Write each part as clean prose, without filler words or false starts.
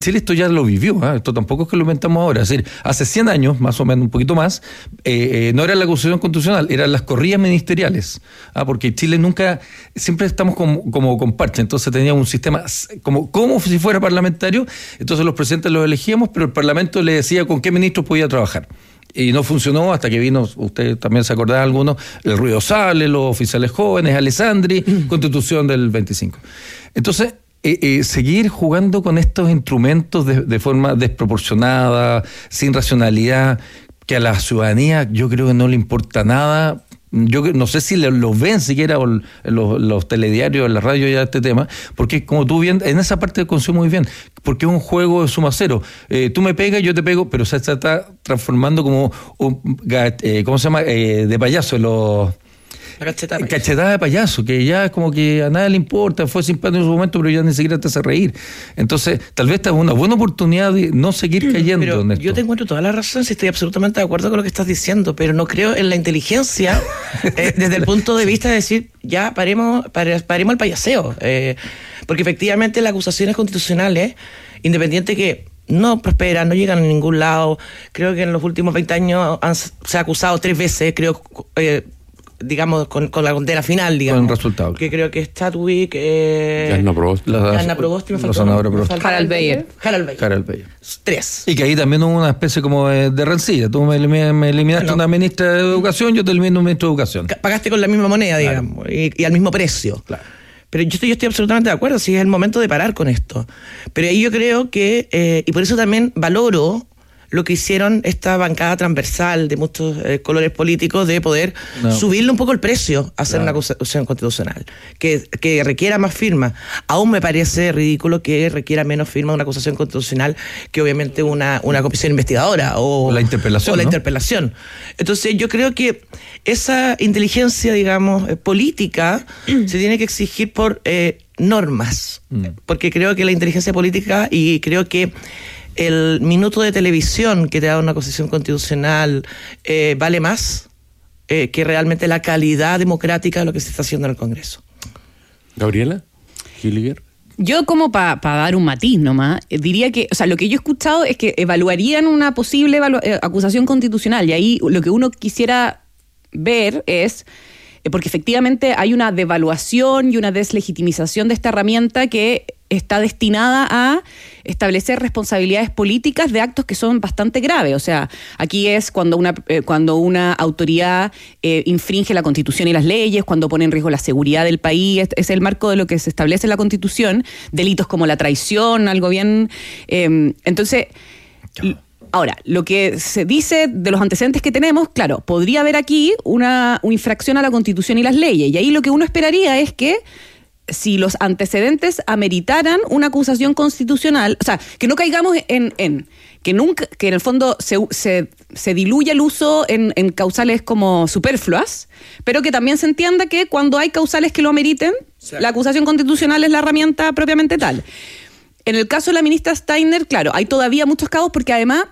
Chile esto ya lo vivió, esto tampoco es que lo inventamos ahora. Es decir, hace 100 años, más o menos, un poquito más, no era la acusación constitucional, eran las corridas ministeriales. Porque Chile siempre estamos como con parche, entonces teníamos un sistema como si fuera parlamentario, entonces los presidentes los elegíamos, pero el Parlamento le decía con qué ministros podía trabajar. Y no funcionó hasta que vino, usted también se acordaba algunos, el Ruido Sales, los oficiales jóvenes, Alessandri, Constitución del 25. Entonces, seguir jugando con estos instrumentos de forma desproporcionada, sin racionalidad, que a la ciudadanía yo creo que no le importa nada. Yo no sé si lo ven siquiera los telediarios, en la radio ya este tema, porque como tú bien, en esa parte conocí muy bien, porque es un juego de suma cero. Tú me pegas, yo te pego, pero se está transformando como ¿cómo se llama? De payaso, cachetada de payaso, que ya es como que a nadie le importa, fue simpático en su momento, pero ya ni siquiera te hace reír. Entonces, tal vez esta es una buena oportunidad de no seguir cayendo pero en esto. Yo te encuentro toda la razón, si estoy absolutamente de acuerdo con lo que estás diciendo, pero no creo en la inteligencia desde el punto de vista de decir, ya paremos el payaseo. Porque efectivamente las acusaciones constitucionales, independiente que no prosperan, no llegan a ningún lado, creo que en los últimos 20 años se ha acusado 3 veces, creo, digamos, con la condena final, digamos. Con resultado. Que creo que es Chadwick, Janna Proboste. Janna Proboste, me faltó. Harald Beyer. 3. Y que ahí también hubo una especie como de rencilla. Tú me eliminaste una ministra de Educación, yo te elimino un ministro de Educación. Pagaste con la misma moneda, digamos, y al mismo precio. Claro. Pero yo estoy absolutamente de acuerdo, sí es el momento de parar con esto. Pero ahí yo creo que, y por eso también valoro lo que hicieron esta bancada transversal de muchos colores políticos de poder subirle un poco el precio a hacer una acusación constitucional que requiera más firmas. Aún me parece ridículo que requiera menos firmas una acusación constitucional que obviamente una comisión investigadora o la interpelación. Interpelación. Entonces yo creo que esa inteligencia, digamos, política se tiene que exigir por normas, porque creo que la inteligencia política y creo que el minuto de televisión que te da una acusación constitucional vale más que realmente la calidad democrática de lo que se está haciendo en el Congreso. Gabriela Hiliger. Yo como para dar un matiz nomás, diría que, o sea, lo que yo he escuchado es que evaluarían una posible acusación constitucional y ahí lo que uno quisiera ver es, porque efectivamente hay una devaluación y una deslegitimización de esta herramienta que está destinada a establecer responsabilidades políticas de actos que son bastante graves. O sea, aquí es cuando una autoridad infringe la Constitución y las leyes, cuando pone en riesgo la seguridad del país, es el marco de lo que se establece en la Constitución, delitos como la traición, algo bien... entonces... Ahora, lo que se dice de los antecedentes que tenemos, claro, podría haber aquí una infracción a la Constitución y las leyes, y ahí lo que uno esperaría es que si los antecedentes ameritaran una acusación constitucional, o sea, que no caigamos en que en el fondo se diluya el uso en causales como superfluas, pero que también se entienda que cuando hay causales que lo ameriten, la acusación constitucional es la herramienta propiamente tal. En el caso de la ministra Steiner, claro, hay todavía muchos cabos porque además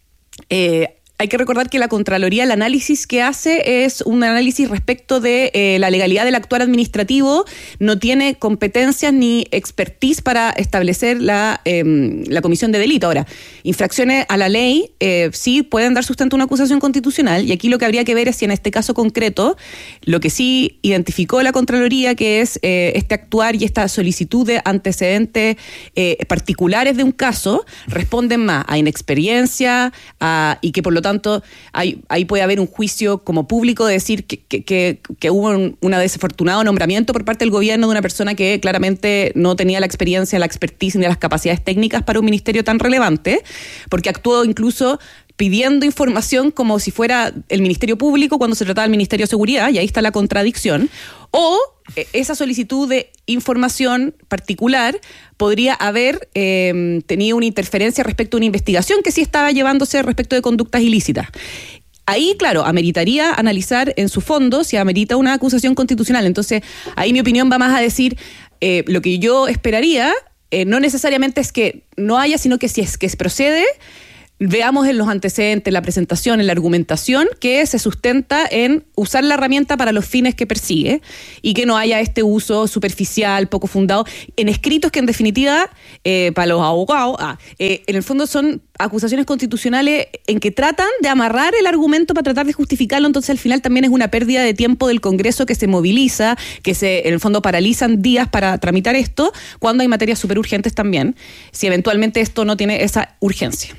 hay que recordar que la Contraloría, el análisis que hace es un análisis respecto de la legalidad del actuar administrativo, no tiene competencias ni expertise para establecer la comisión de delito. Ahora, infracciones a la ley sí pueden dar sustento a una acusación constitucional, y aquí lo que habría que ver es si en este caso concreto, lo que sí identificó la Contraloría, que es este actuar y esta solicitud de antecedentes particulares de un caso, responden más a inexperiencia y que por lo tanto ahí puede haber un juicio como público de decir que hubo un desafortunado nombramiento por parte del gobierno de una persona que claramente no tenía la experiencia, la expertise ni las capacidades técnicas para un ministerio tan relevante, porque actuó incluso pidiendo información como si fuera el Ministerio Público cuando se trataba del Ministerio de Seguridad, y ahí está la contradicción. O esa solicitud de información particular podría haber tenido una interferencia respecto a una investigación que sí estaba llevándose respecto de conductas ilícitas. Ahí, claro, ameritaría analizar en su fondo si amerita una acusación constitucional. Entonces, ahí mi opinión va más a decir, lo que yo esperaría no necesariamente es que no haya, sino que si es que procede, veamos en los antecedentes, la presentación, en la argumentación, que se sustenta en usar la herramienta para los fines que persigue y que no haya este uso superficial, poco fundado, en escritos que en definitiva, para los abogados, en el fondo son acusaciones constitucionales en que tratan de amarrar el argumento para tratar de justificarlo, entonces al final también es una pérdida de tiempo del Congreso que se moviliza, que en el fondo paralizan días para tramitar esto, cuando hay materias súper urgentes también, si eventualmente esto no tiene esa urgencia.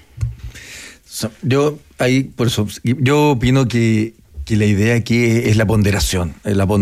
Yo opino que la idea aquí es la ponderación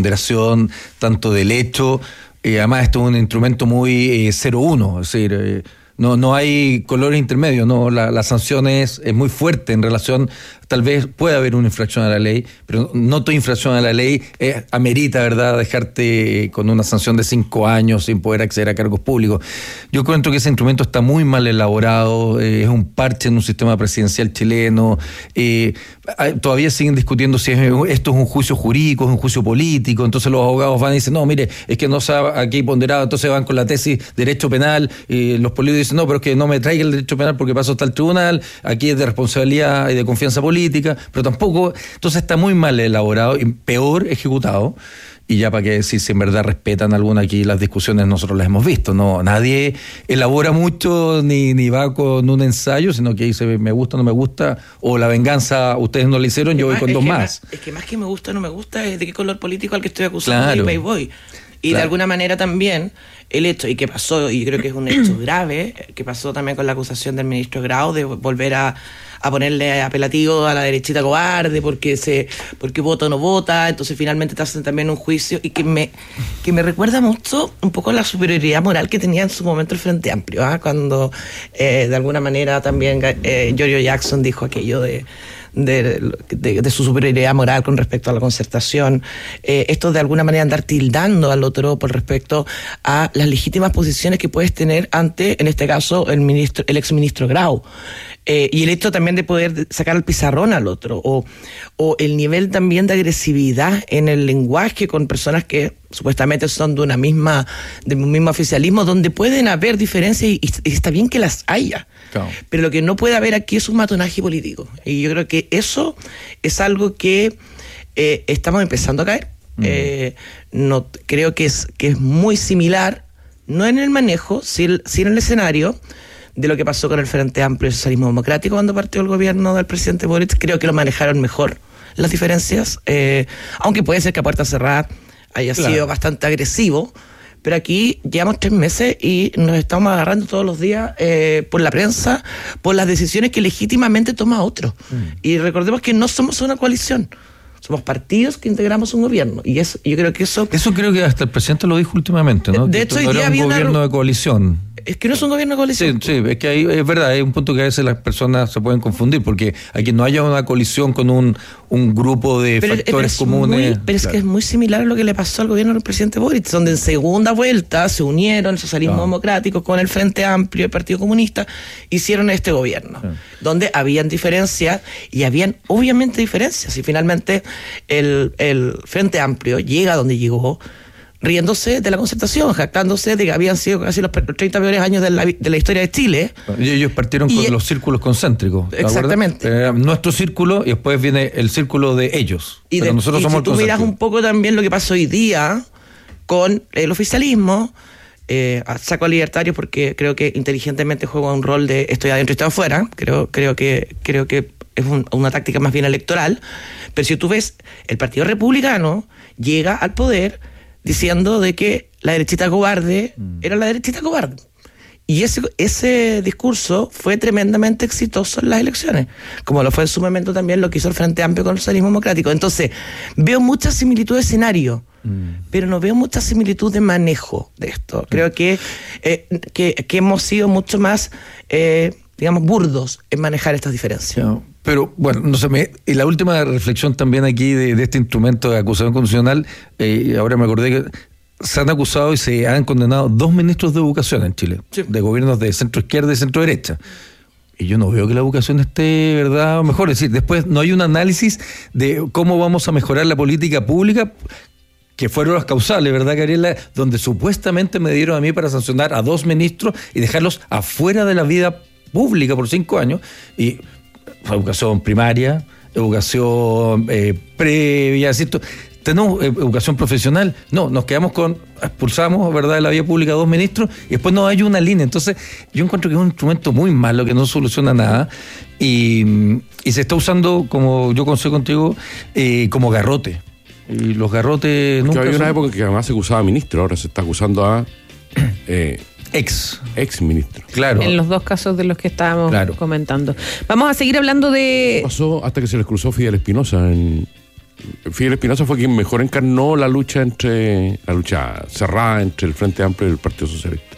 tanto del hecho, además esto es un instrumento muy 0-1, es decir, no hay colores intermedios, no, la sanción es muy fuerte en relación, tal vez puede haber una infracción a la ley, pero no toda infracción a la ley amerita, ¿verdad?, dejarte con una sanción de 5 años sin poder acceder a cargos públicos. Yo encuentro que ese instrumento está muy mal elaborado, es un parche en un sistema presidencial chileno, todavía siguen discutiendo si esto es un juicio jurídico, es un juicio político, entonces los abogados van y dicen, no, mire, es que no está aquí ponderado, entonces van con la tesis derecho penal, los políticos dicen, no, pero es que no me traiga el derecho penal porque pasó hasta el tribunal, aquí es de responsabilidad y de confianza política, pero tampoco, entonces está muy mal elaborado y peor ejecutado. Y ya para qué decir, si en verdad respetan alguna, aquí las discusiones nosotros las hemos visto, no, nadie elabora mucho ni va con un ensayo, sino que dice me gusta, no me gusta, o la venganza ustedes no la hicieron, yo voy con dos más. Es que más que me gusta, no me gusta, es de qué color político al que estoy acusando, claro, y voy. Y de alguna manera también el hecho, y que pasó, y creo que es un hecho grave, que pasó también con la acusación del ministro Grau de volver a ponerle apelativo a la derechita cobarde porque vota o no vota, entonces finalmente te hacen también un juicio, y que me recuerda mucho un poco la superioridad moral que tenía en su momento el Frente Amplio, cuando de alguna manera también Giorgio Jackson dijo aquello de su superioridad moral con respecto a la concertación, esto de alguna manera andar tildando al otro por respecto a las legítimas posiciones que puedes tener ante, en este caso, el exministro Grau, y el hecho también de poder sacar el pizarrón al otro, o el nivel también de agresividad en el lenguaje con personas que supuestamente son de un mismo oficialismo, donde pueden haber diferencias y está bien que las haya. Claro. Pero lo que no puede haber aquí es un matonaje político. Y yo creo que eso es algo que estamos empezando a caer. No, creo que es muy similar, no en el manejo, sino en el escenario de lo que pasó con el Frente Amplio y el Socialismo Democrático cuando partió el gobierno del presidente Boric. Creo que lo manejaron mejor las diferencias, aunque puede ser que a puerta cerrada haya sido bastante agresivo. Pero aquí llevamos 3 meses y nos estamos agarrando todos los días por la prensa, por las decisiones que legítimamente toma otro. Y recordemos que no somos una coalición, somos partidos que integramos un gobierno. Y eso, yo creo que eso creo que hasta el presidente lo dijo últimamente, ¿no? De hecho, hoy día había un gobierno de coalición. Es que no es un gobierno de coalición. Sí, es que ahí es verdad, hay un punto que a veces las personas se pueden confundir, porque aquí no haya una coalición con un grupo de factores comunes. Es que es muy similar a lo que le pasó al gobierno del presidente Boric, donde en segunda vuelta se unieron el socialismo democrático con el Frente Amplio y el Partido Comunista, hicieron este gobierno, donde habían diferencias, y habían obviamente diferencias, y finalmente el Frente Amplio llega donde llegó, riéndose de la concertación, jactándose de que habían sido casi los 30 peores años de la historia de Chile. Y ellos partieron con los círculos concéntricos. Exactamente. Nuestro círculo, y después viene el círculo de ellos. Pero nosotros somos si tú miras un poco también lo que pasó hoy día con el oficialismo, saco a libertarios porque creo que inteligentemente juega un rol de estoy adentro y estoy afuera. Creo que es una táctica más bien electoral. Pero si tú ves, el Partido Republicano llega al poder diciendo de que la derechita cobarde era la derechita cobarde. Y ese discurso fue tremendamente exitoso en las elecciones, como lo fue en su momento también lo que hizo el Frente Amplio con el Socialismo Democrático. Entonces, veo mucha similitud de escenario, pero no veo mucha similitud de manejo de esto. Creo que hemos sido mucho más, digamos, burdos en manejar estas diferencias. Pero bueno, no sé, y la última reflexión también aquí de este instrumento de acusación constitucional, ahora me acordé que se han acusado y se han condenado 2 ministros de educación en Chile, de gobiernos de centro izquierda y centro derecha. Y yo no veo que la educación esté, ¿verdad?, mejor. Es decir, después no hay un análisis de cómo vamos a mejorar la política pública, que fueron las causales, ¿verdad, Gabriela? Donde supuestamente me dieron a mí para sancionar a 2 ministros y dejarlos afuera de la vida pública por 5 años, y educación primaria, educación previa, ¿cierto? Tenemos educación profesional. No, nos quedamos expulsamos, ¿verdad?, de la vía pública 2 ministros y después no hay una línea. Entonces, yo encuentro que es un instrumento muy malo, que no soluciona nada y se está usando, como yo consigo contigo, como garrote. Y los garrotes nunca había una época en que además se acusaba a ministro, ahora se está acusando a ex ministro. Claro. En los dos casos de los que estábamos comentando. Vamos a seguir hablando de... Pasó hasta que se les cruzó Fidel Espinosa. Fidel Espinosa fue quien mejor encarnó la lucha cerrada entre el Frente Amplio y el Partido Socialista.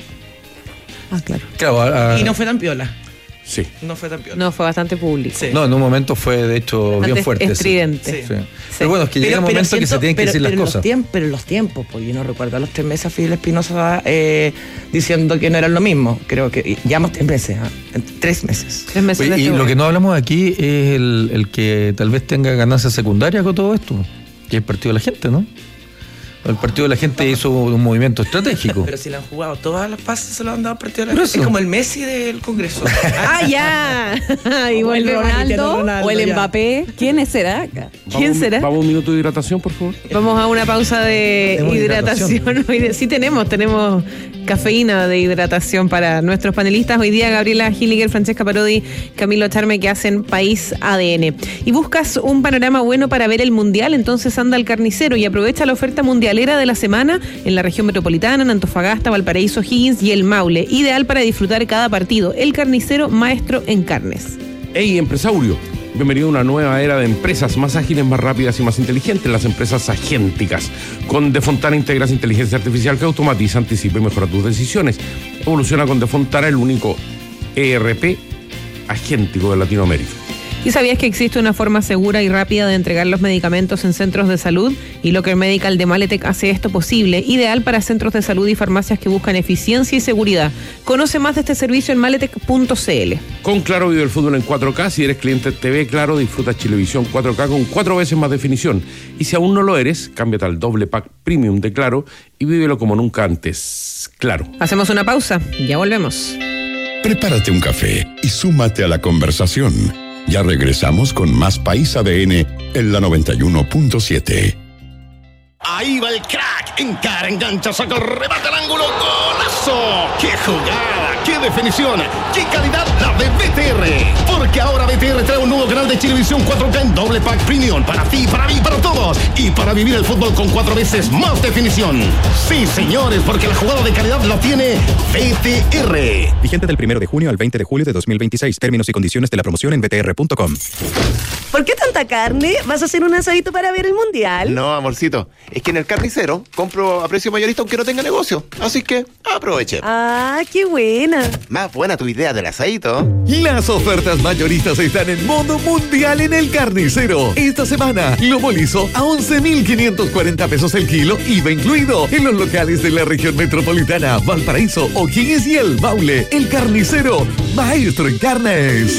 Claro. Y no fue tan piola. Sí. No fue tan piola. No, fue bastante público. Sí. No, en un momento fue, de hecho, bien fuerte. Estridente. Sí. Pero bueno, es que llega un momento que se tienen que decir las cosas. Pero los tiempos, pues yo no recuerdo a los 3 meses a Fidel Espinosa diciendo que no eran lo mismo. Creo que llevamos 3 meses. 3 meses. 3 meses. Oye, y lo que no hablamos aquí es el que tal vez tenga ganancias secundarias con todo esto, que es el Partido de la Gente, ¿no? El Partido de la Gente hizo un movimiento estratégico. Pero si le han jugado todas las pases, se lo han dado al Partido de la Gente. Es como el Messi del Congreso. Ya. Igual Ronaldo o el Mbappé. ¿Quién será acá? ¿Quién será? Vamos a un minuto de hidratación, por favor. Vamos a una pausa de hidratación. Sí tenemos cafeína de hidratación para nuestros panelistas. Hoy día Gabriela Hilliger, Francesca Parodi, Camilo Charme, que hacen País ADN. Y buscas un panorama bueno para ver el Mundial, entonces anda al Carnicero y aprovecha la oferta mundialera de la semana en la región metropolitana, en Antofagasta, Valparaíso, Higgins y el Maule. Ideal para disfrutar cada partido. El Carnicero, maestro en carnes. Hey, empresario, bienvenido a una nueva era de empresas más ágiles, más rápidas y más inteligentes, las empresas agénticas. Con Defontana integras inteligencia artificial que automatiza, anticipa y mejora tus decisiones. Evoluciona con Defontana, el único ERP agéntico de Latinoamérica. ¿Y sabías que existe una forma segura y rápida de entregar los medicamentos en centros de salud? Y Locker Medical de Maletec hace esto posible, ideal para centros de salud y farmacias que buscan eficiencia y seguridad. Conoce más de este servicio en maletec.cl. Con Claro vive el fútbol en 4K. Si eres cliente TV Claro, disfruta Chilevisión 4K con 4 veces más definición. Y si aún no lo eres, cámbiate al doble pack premium de Claro y vívelo como nunca antes. Claro. Hacemos una pausa, ya volvemos. Prepárate un café y súmate a la conversación. Ya regresamos con más País ADN en la 91.7. Ahí va el crack, encara, engancha, saca el remate al ángulo, ¡golazo! ¡Qué jugada! ¡Qué definición! ¡Qué calidad la de BTR! Porque ahora BTR trae un nuevo canal de Chilevisión 4K en doble pack premium para ti, para mí, para todos y para vivir el fútbol con 4 veces más definición. Sí, señores, porque la jugada de calidad la tiene BTR. Vigente del 1 de junio al 20 de julio de 2026. Términos y condiciones de la promoción en btr.com. ¿Por qué tanta carne? ¿Vas a hacer un asadito para ver el Mundial? No, amorcito. Es que en el Carnicero compro a precio mayorista aunque no tenga negocio. Así que aproveche. Ah, qué buena. Más buena tu idea del asadito. Las ofertas mayoristas están en modo mundial en el Carnicero. Esta semana, lomo liso a 11.540 pesos el kilo, IVA incluido, en los locales de la región metropolitana, Valparaíso, O'Higgins y el Maule. El Carnicero, maestro en carnes.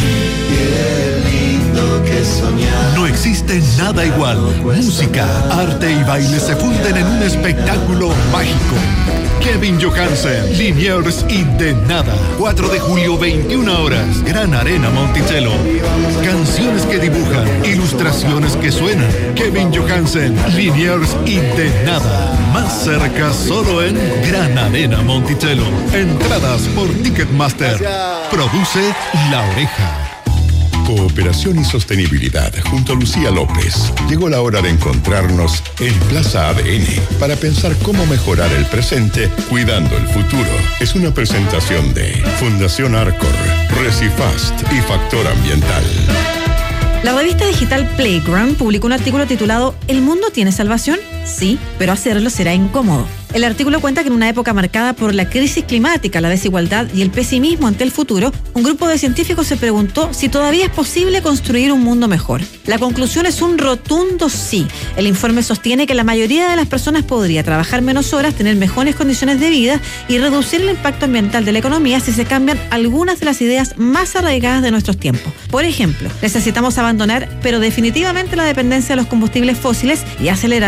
No existe nada igual. Música, arte y baile se funden en un espectáculo mágico. Kevin Johansen, Liniers y De Nada. 4 de julio, 21 horas. Gran Arena Monticello. Canciones que dibujan, ilustraciones que suenan. Kevin Johansen, Liniers y De Nada. Más cerca solo en Gran Arena Monticello. Entradas por Ticketmaster. Produce La Oreja. Cooperación y sostenibilidad junto a Lucía López. Llegó la hora de encontrarnos en Plaza ADN para pensar cómo mejorar el presente cuidando el futuro. Es una presentación de Fundación Arcor, Recifast y Factor Ambiental. La revista digital Playground publicó un artículo titulado ¿El mundo tiene salvación? Sí, pero hacerlo será incómodo. El artículo cuenta que en una época marcada por la crisis climática, la desigualdad y el pesimismo ante el futuro, un grupo de científicos se preguntó si todavía es posible construir un mundo mejor. La conclusión es un rotundo sí. El informe sostiene que la mayoría de las personas podría trabajar menos horas, tener mejores condiciones de vida y reducir el impacto ambiental de la economía si se cambian algunas de las ideas más arraigadas de nuestros tiempos. Por ejemplo, necesitamos abandonar, pero definitivamente, la dependencia de los combustibles fósiles y acelerar la transición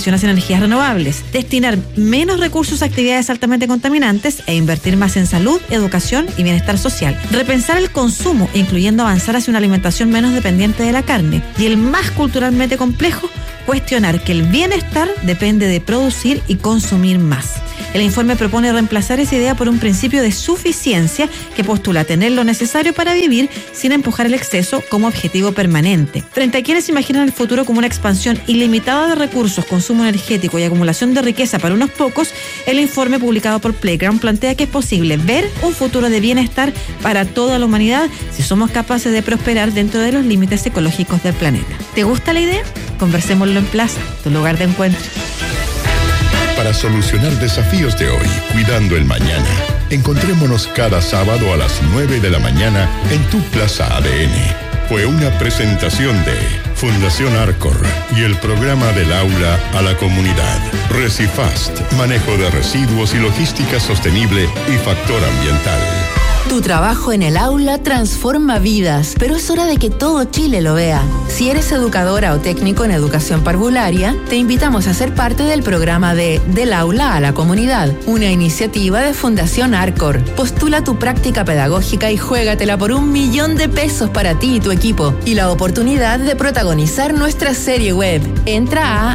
transición hacia energías renovables, destinar menos recursos a actividades altamente contaminantes e invertir más en salud, educación y bienestar social. Repensar el consumo, incluyendo avanzar hacia una alimentación menos dependiente de la carne. Y el más culturalmente complejo, cuestionar que el bienestar depende de producir y consumir más. El informe propone reemplazar esa idea por un principio de suficiencia que postula tener lo necesario para vivir sin empujar el exceso como objetivo permanente. Frente a quienes imaginan el futuro como una expansión ilimitada de recursos, consumo energético y acumulación de riqueza para unos pocos, el informe publicado por Playground plantea que es posible ver un futuro de bienestar para toda la humanidad si somos capaces de prosperar dentro de los límites ecológicos del planeta. ¿Te gusta la idea? Conversémoslo en Plaza, tu lugar de encuentro. Para solucionar desafíos de hoy, cuidando el mañana, encontrémonos cada sábado a las 9 de la mañana en tu Plaza ADN. Fue una presentación de Fundación Arcor y el programa del aula a la comunidad. Recifast, manejo de residuos y logística sostenible y factor ambiental. Tu trabajo en el aula transforma vidas, pero es hora de que todo Chile lo vea. Si eres educadora o técnico en educación parvularia, te invitamos a ser parte del programa de Del Aula a la Comunidad, una iniciativa de Fundación Arcor. Postula tu práctica pedagógica y juégatela por $1.000.000 para ti y tu equipo, y la oportunidad de protagonizar nuestra serie web. Entra a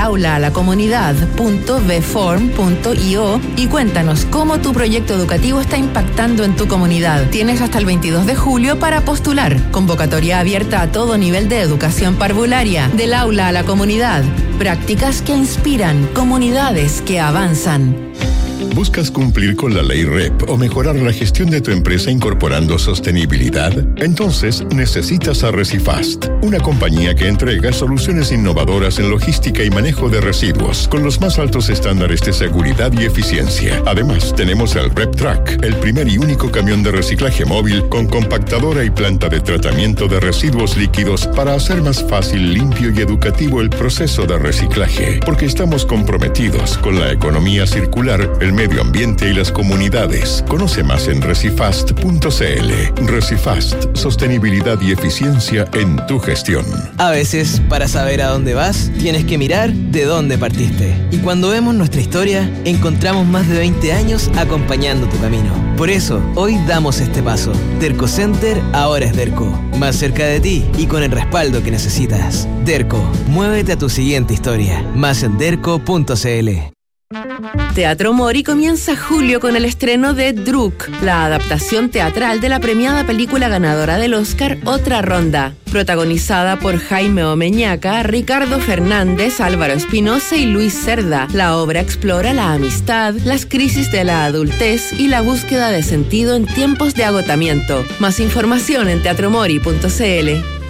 delaulaalacomunidad.vform.io y cuéntanos cómo tu proyecto educativo está impactando en tu comunidad. Tienes hasta el 22 de julio para postular. Convocatoria abierta a todo nivel de educación parvularia. Del aula a la comunidad. Prácticas que inspiran, comunidades que avanzan. ¿Buscas cumplir con la ley REP o mejorar la gestión de tu empresa incorporando sostenibilidad? Entonces necesitas a Recifast, una compañía que entrega soluciones innovadoras en logística y manejo de residuos con los más altos estándares de seguridad y eficiencia. Además, tenemos el RepTrack, el primer y único camión de reciclaje móvil con compactadora y planta de tratamiento de residuos líquidos para hacer más fácil, limpio y educativo el proceso de reciclaje, porque estamos comprometidos con la economía circular, el medio ambiente y las comunidades. Conoce más en recifast.cl. Recifast, sostenibilidad y eficiencia en tu gestión. A veces, para saber a dónde vas, tienes que mirar de dónde partiste. Y cuando vemos nuestra historia, encontramos más de 20 años acompañando tu camino. Por eso, hoy damos este paso. Derco Center ahora es Derco. Más cerca de ti y con el respaldo que necesitas. Derco, muévete a tu siguiente historia. Más en derco.cl. Teatro Mori comienza julio con el estreno de Druk, la adaptación teatral de la premiada película ganadora del Oscar Otra Ronda, protagonizada por Jaime Omeñaca, Ricardo Fernández, Álvaro Espinosa y Luis Cerda. La obra explora la amistad, las crisis de la adultez y la búsqueda de sentido en tiempos de agotamiento. Más información en teatromori.cl.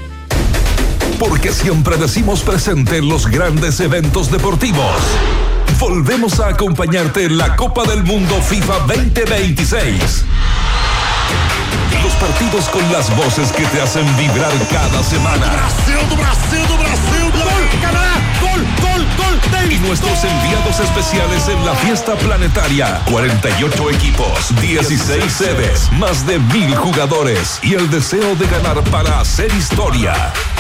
Porque siempre decimos presente en los grandes eventos deportivos. Volvemos a acompañarte en la Copa del Mundo FIFA 2026. Los partidos con las voces que te hacen vibrar cada semana. Brasil, gol, Canadá, gol. Y nuestros enviados especiales en la fiesta planetaria. 48 equipos, 16 sedes, más de 1,000 jugadores y el deseo de ganar para hacer historia.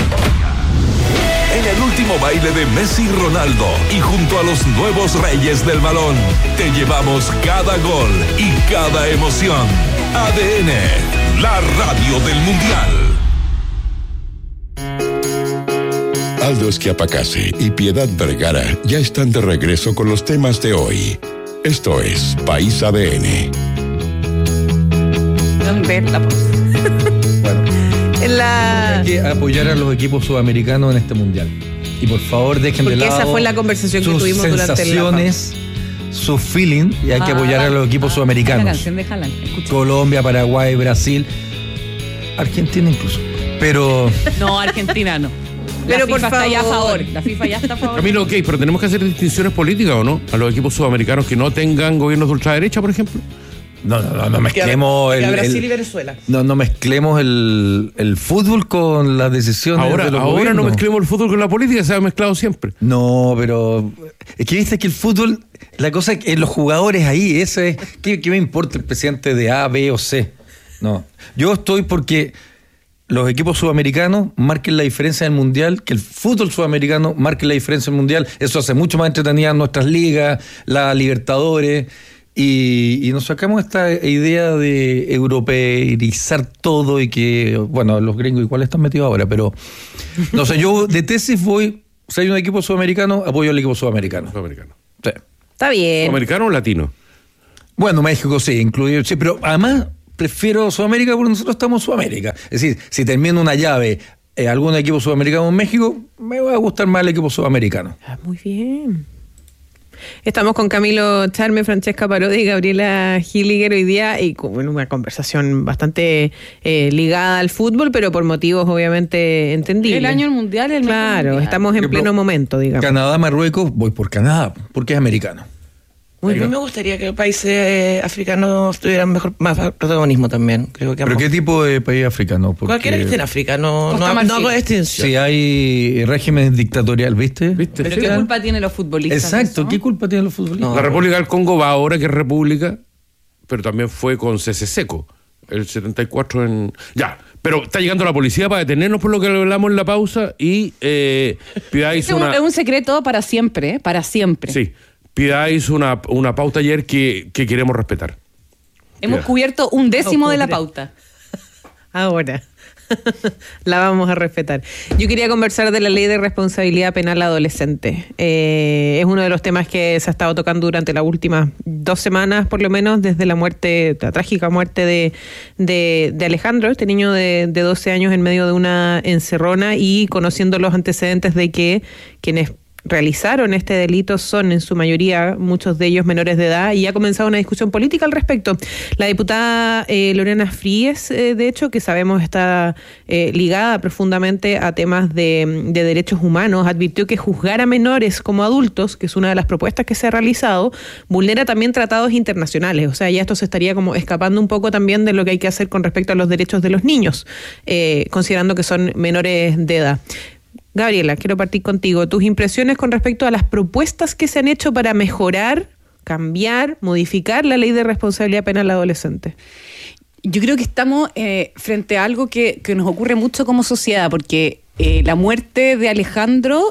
En el último baile de Messi y Ronaldo y junto a los nuevos reyes del balón, te llevamos cada gol y cada emoción. ADN, la radio del Mundial. Aldo Schiapacase y Piedad Vergara ya están de regreso con los temas de hoy. Esto es País ADN. Hay que apoyar a los equipos sudamericanos en este mundial. Y por favor dejen de lado esa fue la conversación que tuvimos durante la sensaciones, su feeling, y hay que apoyar a los equipos sudamericanos. La canción de Haaland, Colombia, Paraguay, Brasil, Argentina incluso. Pero no, Argentina no. Pero FIFA por está ya a favor. favor. La FIFA ya está a favor. Camilo, ok, pero tenemos que hacer distinciones políticas, ¿o no? A los equipos sudamericanos que no tengan gobiernos de ultraderecha, por ejemplo. No mezclemos que a Brasil y Venezuela. No mezclemos el fútbol con las decisiones de los Ahora gobiernos. no mezclemos el fútbol con la política, se ha mezclado siempre. No, pero es que viste que el fútbol, la cosa es que los jugadores ahí, ese es, ¿qué me importa el presidente de A, B o C? No, yo estoy porque los equipos sudamericanos marquen la diferencia en el Mundial, que el fútbol sudamericano marque la diferencia en el Mundial. Eso hace mucho más entretenidas nuestras ligas, la Libertadores, y nos sacamos esta idea de europeizar todo y que, bueno, los gringos igual están metidos ahora, pero no sé, yo de tesis voy, si hay un equipo sudamericano, apoyo al equipo sudamericano. Sí. Está bien. ¿Sudamericano o latino? Bueno, México sí, incluido, sí, pero además prefiero Sudamérica porque nosotros estamos en Sudamérica. Es decir, si termino una llave algún equipo sudamericano en México, me va a gustar más el equipo sudamericano. Muy bien. Estamos con Camilo Charme, Francesca Parodi y Gabriela Hilliger hoy día y con una conversación bastante ligada al fútbol, pero por motivos obviamente entendibles. El año del Mundial, Claro, estamos en pleno momento, digamos. Canadá, Marruecos, voy por Canadá, porque es americano. Muy bien, me gustaría que los países africanos tuvieran más protagonismo también. Creo que ¿pero qué tipo de país africano? Porque cualquiera que esté en África, no hago distinción. Si hay régimen dictatorial, ¿viste? ¿Pero qué culpa tienen los futbolistas? Exacto, ¿qué culpa tienen los futbolistas? La República del Congo va ahora que es república, pero también fue con cese seco, el 74 en... Ya, pero está llegando la policía para detenernos por lo que hablamos en la pausa y pidáis Es un secreto para siempre, para siempre. Sí. Pidáis una pauta ayer que queremos respetar. Hemos cubierto 1/10 de la pauta. Ahora. La vamos a respetar. Yo quería conversar de la ley de responsabilidad penal adolescente. Es uno de los temas que se ha estado tocando durante las últimas 2 semanas, por lo menos, desde la trágica muerte de Alejandro, este niño de 12 años en medio de una encerrona, y conociendo los antecedentes de que quienes realizaron este delito son en su mayoría muchos de ellos menores de edad, y ha comenzado una discusión política al respecto. La diputada Lorena Fríes, de hecho, que sabemos está ligada profundamente a temas de derechos humanos, advirtió que juzgar a menores como adultos, que es una de las propuestas que se ha realizado, vulnera también tratados internacionales. O sea, ya esto se estaría como escapando un poco también de lo que hay que hacer con respecto a los derechos de los niños, considerando que son menores de edad. Gabriela, quiero partir contigo. Tus impresiones con respecto a las propuestas que se han hecho para mejorar, cambiar, modificar la ley de responsabilidad penal adolescente. Yo creo que estamos frente a algo que nos ocurre mucho como sociedad, porque la muerte de Alejandro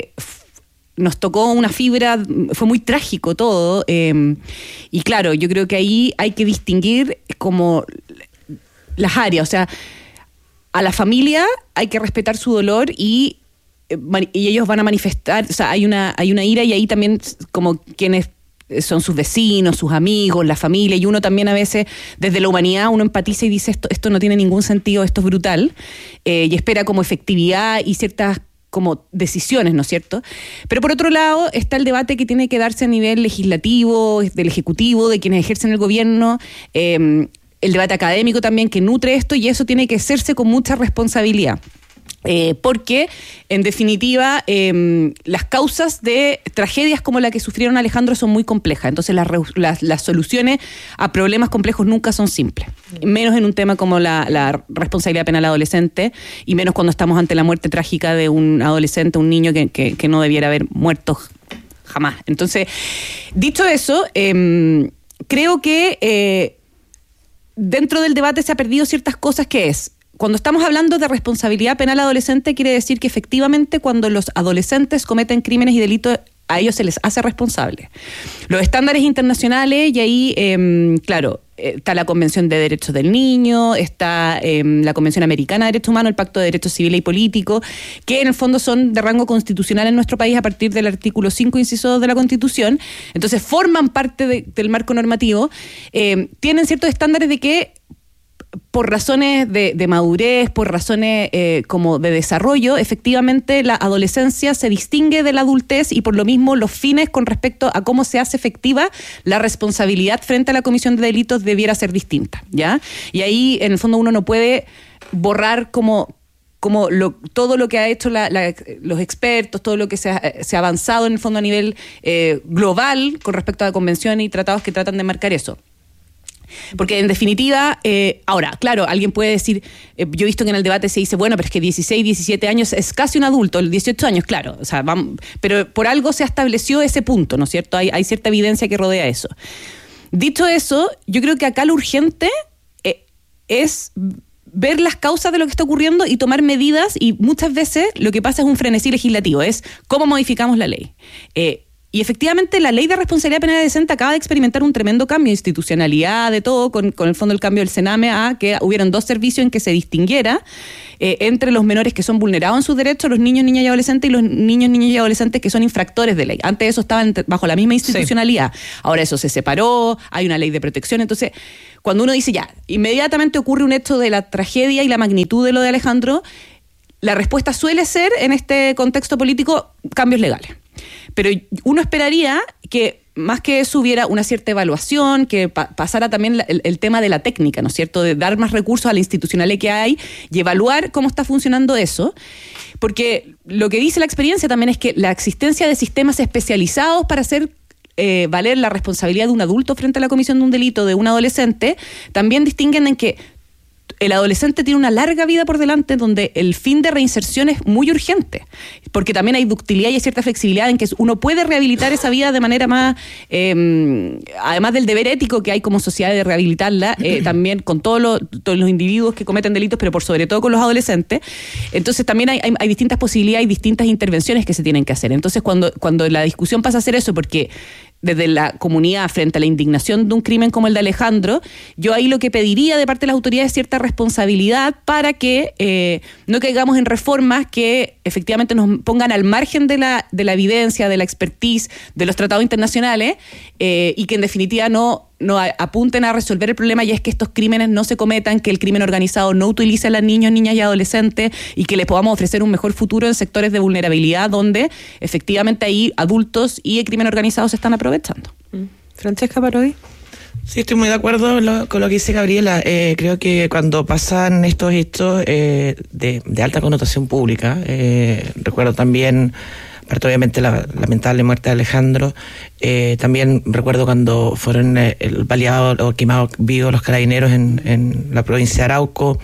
nos tocó una fibra, fue muy trágico todo, y claro, yo creo que ahí hay que distinguir como las áreas, o sea, a la familia hay que respetar su dolor y ellos van a manifestar, o sea, hay una ira, y ahí también como quienes son sus vecinos, sus amigos, la familia, y uno también a veces desde la humanidad uno empatiza y dice esto no tiene ningún sentido, esto es brutal, y espera como efectividad y ciertas como decisiones, ¿no es cierto? Pero por otro lado está el debate que tiene que darse a nivel legislativo, del ejecutivo, de quienes ejercen el gobierno, el debate académico también que nutre esto, y eso tiene que hacerse con mucha responsabilidad. Porque, en definitiva, las causas de tragedias como la que sufrieron Alejandro son muy complejas. Entonces, las soluciones a problemas complejos nunca son simples. Menos en un tema como la responsabilidad penal adolescente, y menos cuando estamos ante la muerte trágica de un adolescente, un niño que no debiera haber muerto jamás. Entonces, dicho eso, creo que dentro del debate se ha perdido ciertas cosas, que es, cuando estamos hablando de responsabilidad penal adolescente, quiere decir que efectivamente cuando los adolescentes cometen crímenes y delitos, a ellos se les hace responsable. Los estándares internacionales, y ahí, claro, está la Convención de Derechos del Niño, está la Convención Americana de Derechos Humanos, el Pacto de Derechos Civiles y Políticos, que en el fondo son de rango constitucional en nuestro país a partir del artículo 5, inciso 2 de la Constitución. Entonces forman parte del marco normativo. Tienen ciertos estándares de que por razones de madurez, por razones como de desarrollo, efectivamente la adolescencia se distingue de la adultez, y por lo mismo los fines con respecto a cómo se hace efectiva la responsabilidad frente a la comisión de delitos debiera ser distinta, ¿ya? Y ahí en el fondo uno no puede borrar todo lo que ha hecho los expertos, todo lo que se ha avanzado en el fondo a nivel global con respecto a la convención y tratados que tratan de marcar eso. Porque en definitiva, ahora, claro, alguien puede decir, yo he visto que en el debate se dice, bueno, pero es que 16, 17 años es casi un adulto, 18 años, claro, o sea, pero por algo se estableció ese punto, ¿no es cierto? Hay cierta evidencia que rodea eso. Dicho eso, yo creo que acá lo urgente es ver las causas de lo que está ocurriendo y tomar medidas, y muchas veces lo que pasa es un frenesí legislativo, es cómo modificamos la ley. Y efectivamente la ley de responsabilidad penal adolescente acaba de experimentar un tremendo cambio de institucionalidad, de todo, con el fondo del cambio del Sename a que hubieran 2 servicios en que se distinguiera entre los menores que son vulnerados en sus derechos, los niños, niñas y adolescentes, y los niños, niñas y adolescentes que son infractores de ley. Antes eso estaban bajo la misma institucionalidad. Sí. Ahora eso se separó, hay una ley de protección. Entonces, cuando uno dice ya, inmediatamente ocurre un hecho de la tragedia y la magnitud de lo de Alejandro, la respuesta suele ser, en este contexto político, cambios legales. Pero uno esperaría que más que eso hubiera una cierta evaluación, que pasara también el tema de la técnica, ¿no es cierto?, de dar más recursos a la institucionalidad que hay y evaluar cómo está funcionando eso. Porque lo que dice la experiencia también es que la existencia de sistemas especializados para hacer valer la responsabilidad de un adulto frente a la comisión de un delito de un adolescente, también distinguen en que el adolescente tiene una larga vida por delante donde el fin de reinserción es muy urgente, porque también hay ductilidad y hay cierta flexibilidad en que uno puede rehabilitar esa vida de manera más, además del deber ético que hay como sociedad de rehabilitarla, también con todos los individuos que cometen delitos, pero por sobre todo con los adolescentes. Entonces también hay distintas posibilidades y distintas intervenciones que se tienen que hacer. Entonces cuando la discusión pasa a ser eso, porque desde la comunidad frente a la indignación de un crimen como el de Alejandro, yo ahí lo que pediría de parte de las autoridades es cierta responsabilidad para que no caigamos en reformas que efectivamente nos pongan al margen de la evidencia, de la expertise, de los tratados internacionales, y que en definitiva no apunten a resolver el problema, y es que estos crímenes no se cometan, que el crimen organizado no utilice a los niños, niñas y adolescentes, y que les podamos ofrecer un mejor futuro en sectores de vulnerabilidad donde efectivamente ahí adultos y el crimen organizado se están aprovechando. Francesca Parodi. Sí, estoy muy de acuerdo con lo que dice Gabriela. Creo que cuando pasan estos hechos de alta connotación pública, recuerdo también, aparte obviamente la lamentable muerte de Alejandro, también recuerdo cuando fueron baleados o quemados vivos los carabineros en la provincia de Arauco,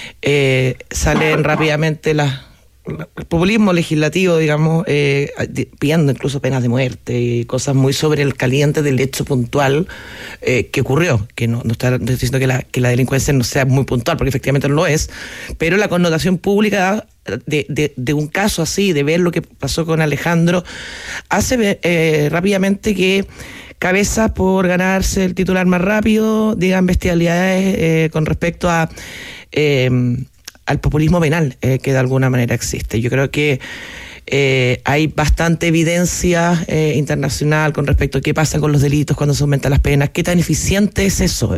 salen rápidamente el populismo legislativo, digamos, pidiendo incluso penas de muerte y cosas muy sobre el caliente del hecho puntual que ocurrió, que no está diciendo que la delincuencia no sea muy puntual, porque efectivamente no lo es, pero la connotación pública de un caso así, de ver lo que pasó con Alejandro, hace rápidamente que cabezas por ganarse el titular más rápido digan bestialidades con respecto a al populismo penal que de alguna manera existe. Yo creo que hay bastante evidencia internacional con respecto a qué pasa con los delitos cuando se aumentan las penas, qué tan eficiente es eso.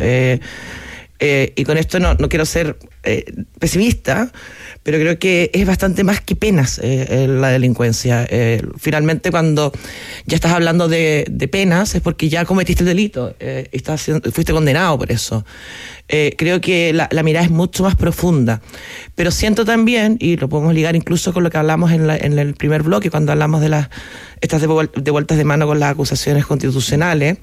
Y con esto no quiero ser pesimista, pero creo que es bastante más que penas la delincuencia. Finalmente, cuando ya estás hablando de penas, es porque ya cometiste el delito, fuiste condenado por eso. Creo que la mirada es mucho más profunda. Pero siento también, y lo podemos ligar incluso con lo que hablamos en el primer bloque, cuando hablamos de estas devueltas de mano con las acusaciones constitucionales,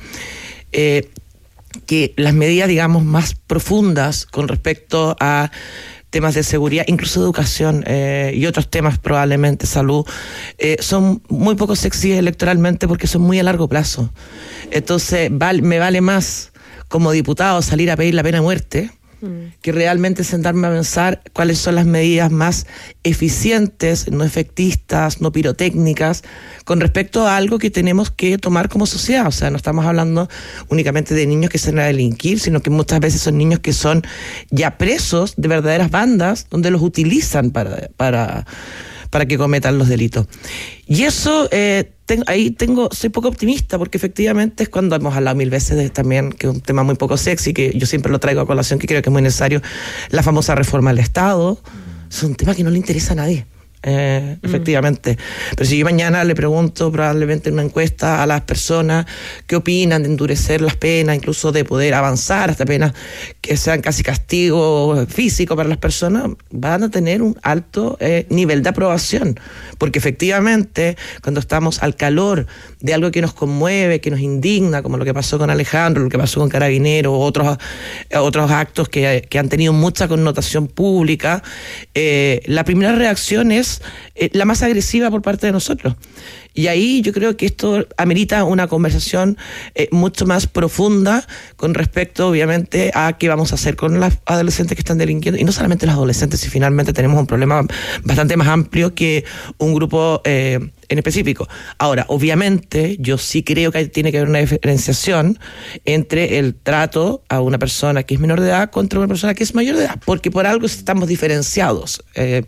que las medidas, digamos, más profundas con respecto a temas de seguridad, incluso educación y otros temas, probablemente salud, son muy poco sexy electoralmente porque son muy a largo plazo. Entonces me vale más como diputado salir a pedir la pena de muerte que realmente sentarme a pensar cuáles son las medidas más eficientes, no efectistas, no pirotécnicas, con respecto a algo que tenemos que tomar como sociedad. O sea, no estamos hablando únicamente de niños que se van a delinquir, sino que muchas veces son niños que son ya presos de verdaderas bandas donde los utilizan para que cometan los delitos. Y eso, soy poco optimista, porque efectivamente es cuando hemos hablado mil veces también, que es un tema muy poco sexy, que yo siempre lo traigo a colación, que creo que es muy necesario, la famosa reforma del Estado. Es un tema que no le interesa a nadie. Efectivamente, pero si yo mañana le pregunto probablemente en una encuesta a las personas qué opinan de endurecer las penas, incluso de poder avanzar hasta penas que sean casi castigo físico para las personas, van a tener un alto nivel de aprobación, porque efectivamente cuando estamos al calor de algo que nos conmueve, que nos indigna, como lo que pasó con Alejandro, lo que pasó con Carabineros, otros actos que han tenido mucha connotación pública, la primera reacción es es la más agresiva por parte de nosotros. Y ahí yo creo que esto amerita una conversación mucho más profunda con respecto, obviamente, a qué vamos a hacer con las adolescentes que están delinquiendo. Y no solamente las adolescentes, si finalmente tenemos un problema bastante más amplio que un grupo en específico. Ahora, obviamente, yo sí creo que tiene que haber una diferenciación entre el trato a una persona que es menor de edad contra una persona que es mayor de edad, porque por algo estamos diferenciados.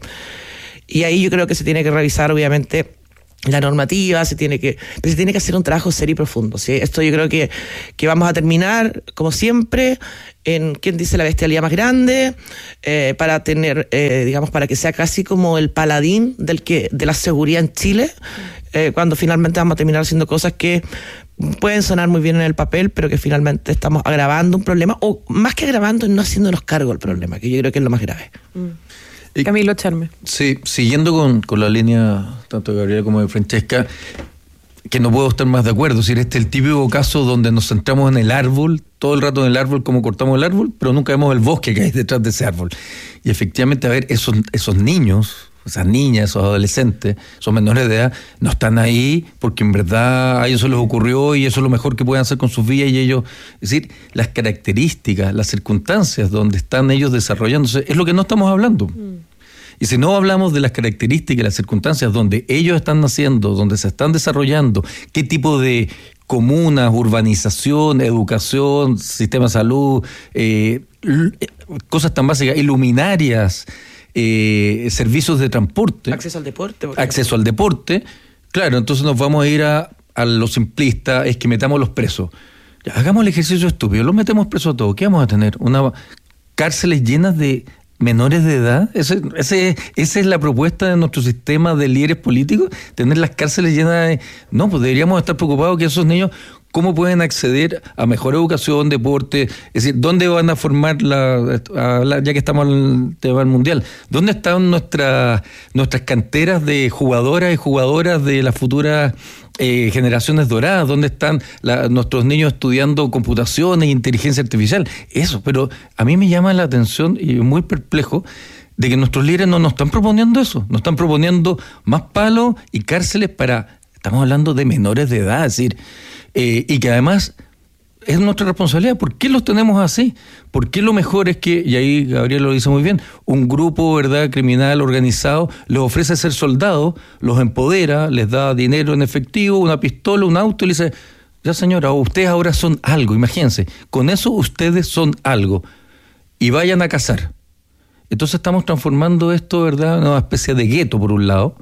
Y ahí yo creo que se tiene que revisar, obviamente, la normativa, se tiene que hacer un trabajo serio y profundo, ¿sí? Esto yo creo que vamos a terminar, como siempre, en ¿quién dice la bestialidad más grande? Para tener, digamos, para que sea casi como el paladín de la seguridad en Chile, cuando finalmente vamos a terminar haciendo cosas que pueden sonar muy bien en el papel, pero que finalmente estamos agravando un problema, o más que agravando, no haciéndonos cargo del problema, que yo creo que es lo más grave. Camilo Charme. Sí, siguiendo con la línea tanto de Gabriela como de Francesca, que no puedo estar más de acuerdo. Es decir, este es el típico caso donde nos centramos en el árbol, todo el rato en el árbol, cómo cortamos el árbol, pero nunca vemos el bosque que hay detrás de ese árbol. Y efectivamente, a ver, esos niños, esas niñas, esos adolescentes, esos menores de edad, no están ahí porque en verdad a ellos se les ocurrió y eso es lo mejor que pueden hacer con sus vidas y ellos, es decir, las características, las circunstancias donde están ellos desarrollándose, es lo que no estamos hablando. Y si no hablamos de las características y las circunstancias donde ellos están naciendo, donde se están desarrollando, qué tipo de comunas, urbanización, educación, sistema de salud, cosas tan básicas, iluminarias, servicios de transporte. Acceso al deporte. Claro, entonces nos vamos a ir a lo simplista, es que metamos los presos. Ya, hagamos el ejercicio estúpido, los metemos presos a todos. ¿Qué vamos a tener? Cárceles llenas de menores de edad. Esa es la propuesta de nuestro sistema de líderes políticos, tener las cárceles llenas de... No, pues deberíamos estar preocupados que esos niños, ¿cómo pueden acceder a mejor educación, deporte? Es decir, ¿dónde van a formar ya que estamos en el tema del mundial? ¿Dónde están nuestras canteras de jugadoras y jugadoras de las futuras generaciones doradas? ¿Dónde están nuestros niños estudiando computación e inteligencia artificial? Eso, pero a mí me llama la atención y muy perplejo de que nuestros líderes no nos están proponiendo eso, nos están proponiendo más palos y cárceles estamos hablando de menores de edad, es decir, y que además es nuestra responsabilidad. ¿Por qué los tenemos así? ¿Por qué lo mejor es que, y ahí Gabriel lo dice muy bien, un grupo, ¿verdad?, criminal organizado les ofrece ser soldados, los empodera, les da dinero en efectivo, una pistola, un auto, y le dice, ya señora, ustedes ahora son algo, imagínense, con eso ustedes son algo, y vayan a cazar. Entonces estamos transformando esto, ¿verdad?, en una especie de gueto, por un lado,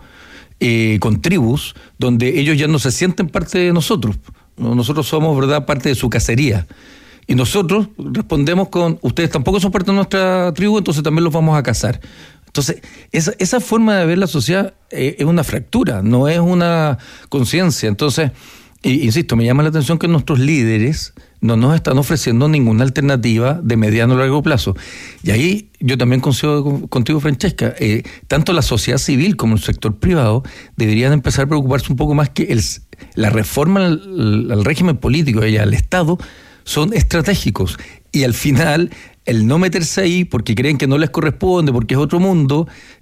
con tribus, donde ellos ya no se sienten parte de nosotros. Nosotros somos, ¿verdad?, parte de su cacería. Y nosotros respondemos con, ustedes tampoco son parte de nuestra tribu, entonces también los vamos a cazar. Entonces, esa forma de ver la sociedad es una fractura, no es una conciencia. Entonces, insisto, me llama la atención que nuestros líderes no nos están ofreciendo ninguna alternativa de mediano o largo plazo. Y ahí yo también coincido contigo, Francesca, tanto la sociedad civil como el sector privado deberían empezar a preocuparse un poco más que la reforma al régimen político y al Estado son estratégicos. Y al final, el no meterse ahí porque creen que no les corresponde, porque es otro mundo,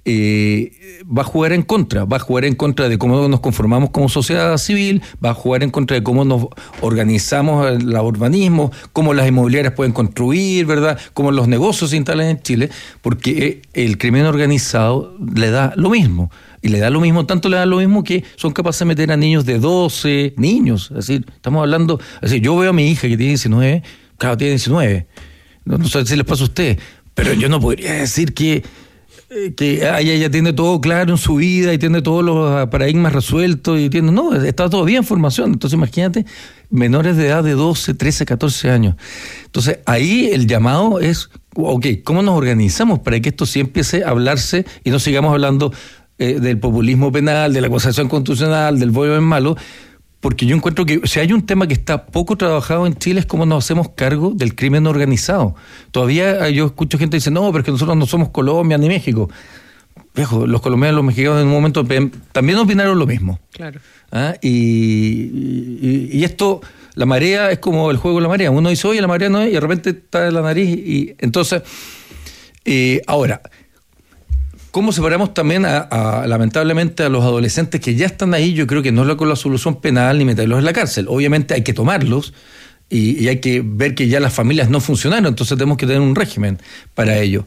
va a jugar en contra de cómo nos conformamos como sociedad civil, va a jugar en contra de cómo nos organizamos el urbanismo, cómo las inmobiliarias pueden construir, ¿verdad?, cómo los negocios se instalan en Chile, porque el crimen organizado le da lo mismo. Y le da lo mismo que son capaces de meter a niños de 12, niños, es decir, estamos hablando, es decir, yo veo a mi hija que tiene 19, claro, tiene 19, no sé si les pasa a ustedes, pero yo no podría decir que ella tiene todo claro en su vida y tiene todos los paradigmas resueltos y no, está todavía en formación. Entonces imagínate, menores de edad de 12, 13, 14 años. Entonces ahí el llamado es, ¿cómo nos organizamos para que esto sí empiece a hablarse y no sigamos hablando del populismo penal, de la acusación constitucional, del bueno en malo? Porque yo encuentro que si hay un tema que está poco trabajado en Chile es cómo nos hacemos cargo del crimen organizado. Todavía yo escucho gente que dice, no, pero es que nosotros no somos Colombia ni México. Viejo, los colombianos y los mexicanos en un momento también opinaron lo mismo. Claro. Y esto, la marea es como el juego de la marea. Uno dice, oye, la marea no es, y de repente está en la nariz. Y entonces, ahora, ¿Cómo separamos también lamentablemente a los adolescentes que ya están ahí? Yo creo que no es con la solución penal ni meterlos en la cárcel. Obviamente hay que tomarlos y hay que ver que ya las familias no funcionaron, entonces tenemos que tener un régimen para ello.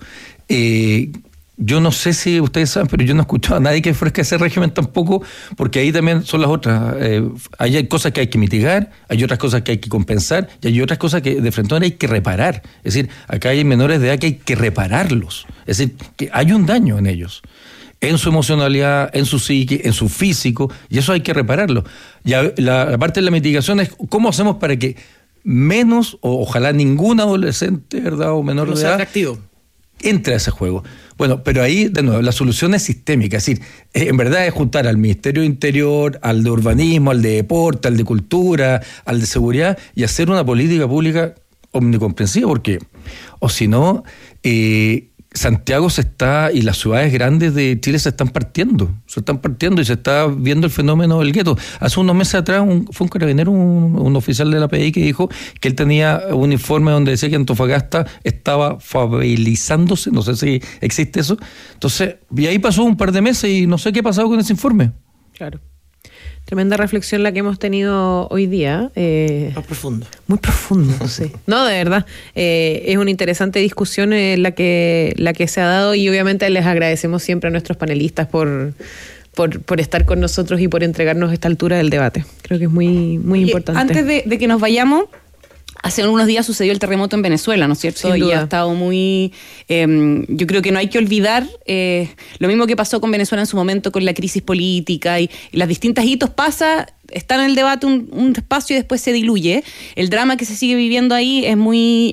Yo no sé si ustedes saben, pero yo no he escuchado a nadie que ofrezca ese régimen tampoco, porque ahí también son las otras. Hay cosas que hay que mitigar, hay otras cosas que hay que compensar, y hay otras cosas que de frente hay que reparar. Es decir, acá hay menores de edad que hay que repararlos. Es decir, que hay un daño en ellos, en su emocionalidad, en su psique, en su físico, y eso hay que repararlo. Y la parte de la mitigación es cómo hacemos para que menos, o ojalá ningún adolescente, ¿verdad?, o menor de edad atractivo entre a ese juego. Bueno, pero ahí, de nuevo, la solución es sistémica. Es decir, en verdad es juntar al Ministerio de Interior, al de Urbanismo, al de Deporte, al de Cultura, al de Seguridad, y hacer una política pública omnicomprensiva, porque, o si no, Santiago y las ciudades grandes de Chile se están partiendo y se está viendo el fenómeno del gueto. Hace unos meses atrás fue un carabinero, un oficial de la PDI que dijo que él tenía un informe donde decía que Antofagasta estaba favelizándose, no sé si existe eso. Entonces, y ahí pasó un par de meses y no sé qué ha pasado con ese informe. Claro. Tremenda reflexión la que hemos tenido hoy día. Más profundo. Muy profundo, sí. No, de verdad. Es una interesante discusión la que se ha dado, y obviamente les agradecemos siempre a nuestros panelistas por estar con nosotros y por entregarnos esta altura del debate. Creo que es muy, muy importante. Antes de que nos vayamos, hace unos días sucedió el terremoto en Venezuela, ¿no es cierto? Sin duda. Y ha estado muy... yo creo que no hay que olvidar lo mismo que pasó con Venezuela en su momento con la crisis política y las distintas hitos están en el debate un espacio y después se diluye. El drama que se sigue viviendo ahí es muy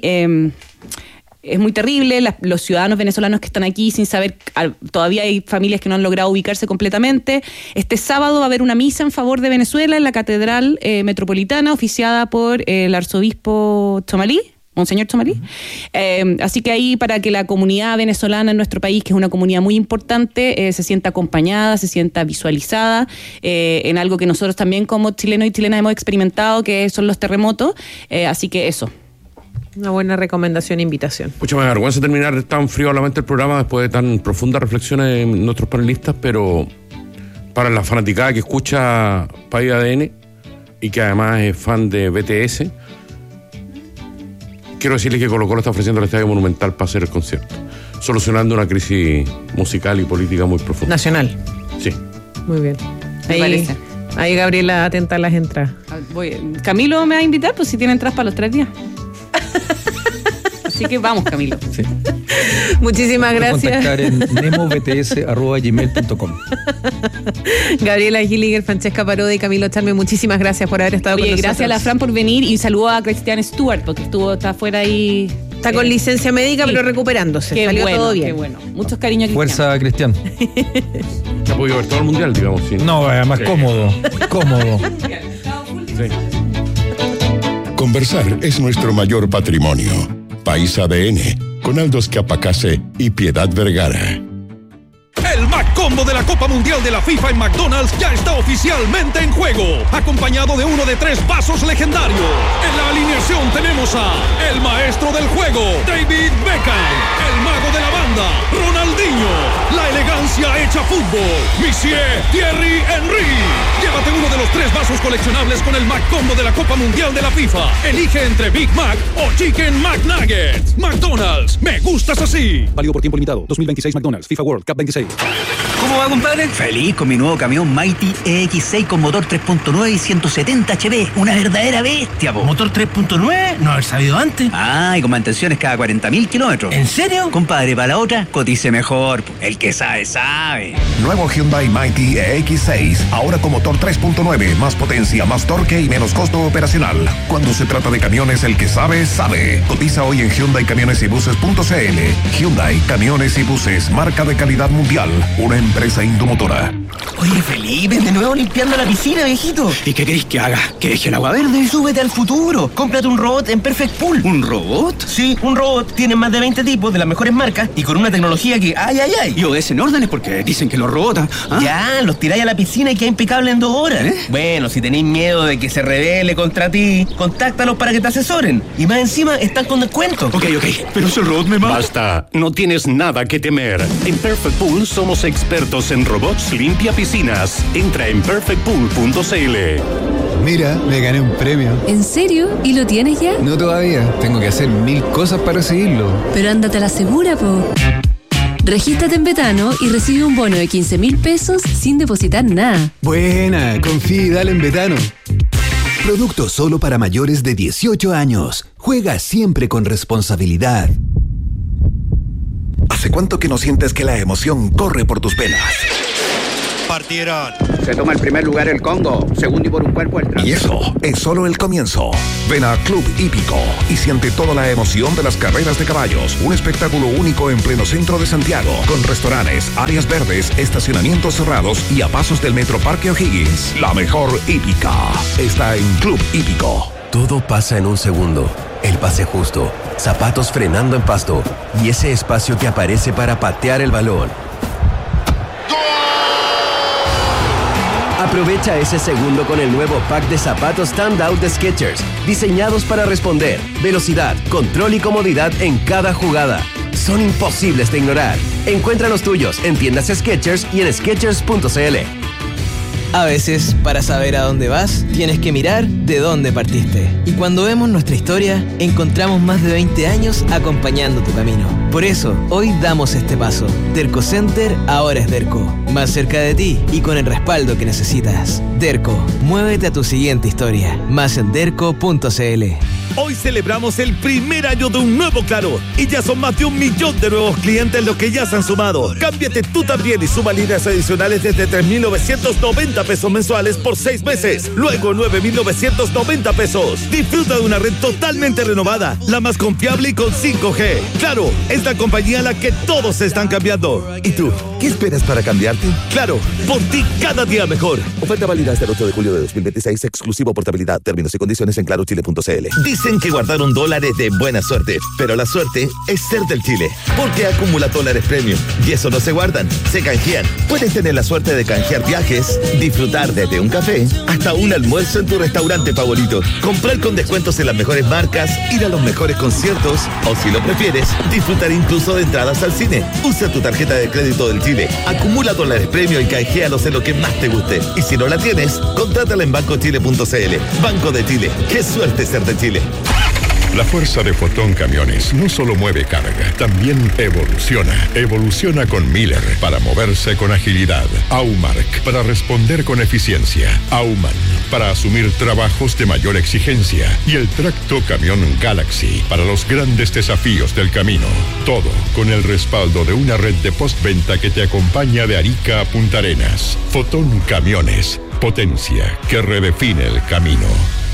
terrible. Los ciudadanos venezolanos que están aquí sin saber, todavía hay familias que no han logrado ubicarse completamente. Este sábado va a haber una misa en favor de Venezuela en la Catedral Metropolitana, oficiada por el arzobispo Chomalí, Monseñor Chomalí. Así que ahí, para que la comunidad venezolana en nuestro país, que es una comunidad muy importante, se sienta acompañada, se sienta visualizada en algo que nosotros también como chilenos y chilenas hemos experimentado, que son los terremotos. Así que eso. Una buena recomendación e invitación. Mucha me vergüenza terminar tan frívolamente el programa después de tan profundas reflexiones de nuestros panelistas, pero para la fanaticada que escucha País ADN y que además es fan de BTS, quiero decirles que Colo-Colo está ofreciendo el Estadio Monumental para hacer el concierto, solucionando una crisis musical y política muy profunda. Nacional. Sí. Muy bien. Me parece. Ahí Gabriela atenta a las entradas. Camilo me va a invitar, pues si tiene entradas para los 3 días. Así que vamos, Camilo. Sí. Muchísimas gracias. Contactar en nemobts@gmail.com. Gabriela Gilliger, Francesca Parodi y Camilo Charme, muchísimas gracias por haber estado con nosotros. Gracias a la Fran por venir, y saludo a Cristian Stewart porque está afuera ahí. Está con licencia médica, sí, pero recuperándose. Salió bueno, todo bien. Qué bueno. Muchos cariños a Cristian. Fuerza, Cristian. ¿Se ha podido ver todo el mundial, digamos? ¿Sí? No, además cómodo. Sí. Conversar es nuestro mayor patrimonio. País ADN, con Aldos Capacase y Piedad Vergara. El McCombo de la Copa Mundial de la FIFA en McDonald's ya está oficialmente en juego, acompañado de uno de 3 vasos legendarios. En la alineación tenemos a el maestro del juego, David Beckham, el mago de la banda, Ronaldinho, la elegancia hecha fútbol, Monsieur Thierry Henry. Llévate uno de los 3 vasos coleccionables con el McCombo de la Copa Mundial de la FIFA. Elige entre Big Mac o Chicken McNuggets. McDonald's, me gustas así. Válido por tiempo limitado. 2026 McDonald's, FIFA World Cup 26. ¿Cómo va, compadre? Feliz con mi nuevo camión Mighty EX6 con motor 3.9 y 170 HP. Una verdadera bestia, po. ¿Motor 3.9? No haber sabido antes. Ah, y con mantenciones cada 40.000 kilómetros. ¿En serio? Compadre, para la otra, cotice mejor, po. El que sabe, sabe. Nuevo Hyundai Mighty EX6. Ahora con motor 3.9. Más potencia, más torque y menos costo operacional. Cuando se trata de camiones, el que sabe, sabe. Cotiza hoy en HyundaiCamionesYbuses.cl. Hyundai Camiones y Buses. Marca de calidad mundial. Una empresa empresa Indomotora. Oye, Felipe, de nuevo limpiando la piscina, viejito. ¿Y qué querés que haga? ¿Que deje el agua verde? Súbete al futuro. Cómprate un robot en Perfect Pool. ¿Un robot? Sí, un robot. Tienen más de 20 tipos de las mejores marcas y con una tecnología que ¡ay! Y obedecen órdenes porque dicen que los robots... ¿ah? Ya, los tiráis a la piscina y queda impecable en 2 horas. Bueno, si tenéis miedo de que se rebele contra ti, contáctalos para que te asesoren. Y más encima, están con descuento. Ok, pero si el robot me mata... Basta, no tienes nada que temer. En Perfect Pool somos expertos en robots limpia piscinas. Entra en perfectpool.cl. Mira, me gané un premio. ¿En serio? ¿Y lo tienes ya? No todavía, tengo que hacer 1000 cosas para recibirlo. Pero ándate a la segura, po. Regístrate en Betano y recibe un bono de 15.000 pesos sin depositar nada. Buena, confía y dale en Betano. Producto solo para mayores de 18 años. Juega siempre con responsabilidad. ¿Hace cuánto que no sientes que la emoción corre por tus venas? Partieron. Se toma el primer lugar el Congo, segundo y por un cuerpo el Y eso es solo el comienzo. Ven a Club Hípico y siente toda la emoción de las carreras de caballos. Un espectáculo único en pleno centro de Santiago, con restaurantes, áreas verdes, estacionamientos cerrados y a pasos del Metro Parque O'Higgins. La mejor hípica está en Club Hípico. Todo pasa en un segundo. El pase justo, zapatos frenando en pasto y ese espacio que aparece para patear el balón. Aprovecha ese segundo con el nuevo pack de zapatos Standout de Skechers, diseñados para responder, velocidad, control y comodidad en cada jugada. Son imposibles de ignorar. Encuentra los tuyos en tiendas Skechers y en Skechers.cl. A veces, para saber a dónde vas, tienes que mirar de dónde partiste. Y cuando vemos nuestra historia, encontramos más de 20 años acompañando tu camino. Por eso, hoy damos este paso. Derco Center ahora es Derco. Más cerca de ti y con el respaldo que necesitas. Derco, muévete a tu siguiente historia. Más en derco.cl. Hoy celebramos el primer año de un nuevo Claro y ya son más de 1 millón de nuevos clientes los que ya se han sumado. Cámbiate tú también y suma líneas adicionales desde 3.990 pesos mensuales por 6 meses. Luego 9.990 pesos. Disfruta de una red totalmente renovada, la más confiable y con 5G. Claro, es la compañía a la que todos se están cambiando. ¿Y tú? ¿Qué esperas para cambiarte? Claro, por ti cada día mejor. Oferta válida hasta el 8 de julio de 2026, exclusivo portabilidad. Términos y condiciones en clarochile.cl. Dicen que guardar un dólar es de buena suerte, pero la suerte es ser del Chile, porque acumula dólares premium. Y eso no se guardan, se canjean. Puedes tener la suerte de canjear viajes, disfrutar desde un café hasta un almuerzo en tu restaurante favorito, comprar con descuentos en las mejores marcas, ir a los mejores conciertos o, si lo prefieres, disfrutar incluso de entradas al cine. Usa tu tarjeta de crédito del Chile, acumula dólares premium y canjealos en lo que más te guste. Y si no la tienes, contrátala en bancochile.cl. Banco de Chile, qué suerte ser de Chile. La fuerza de Fotón Camiones no solo mueve carga, también evoluciona. Evoluciona con Miller para moverse con agilidad. Aumark para responder con eficiencia. Auman para asumir trabajos de mayor exigencia. Y el Tracto Camión Galaxy para los grandes desafíos del camino. Todo con el respaldo de una red de postventa que te acompaña de Arica a Punta Arenas. Fotón Camiones, potencia que redefine el camino.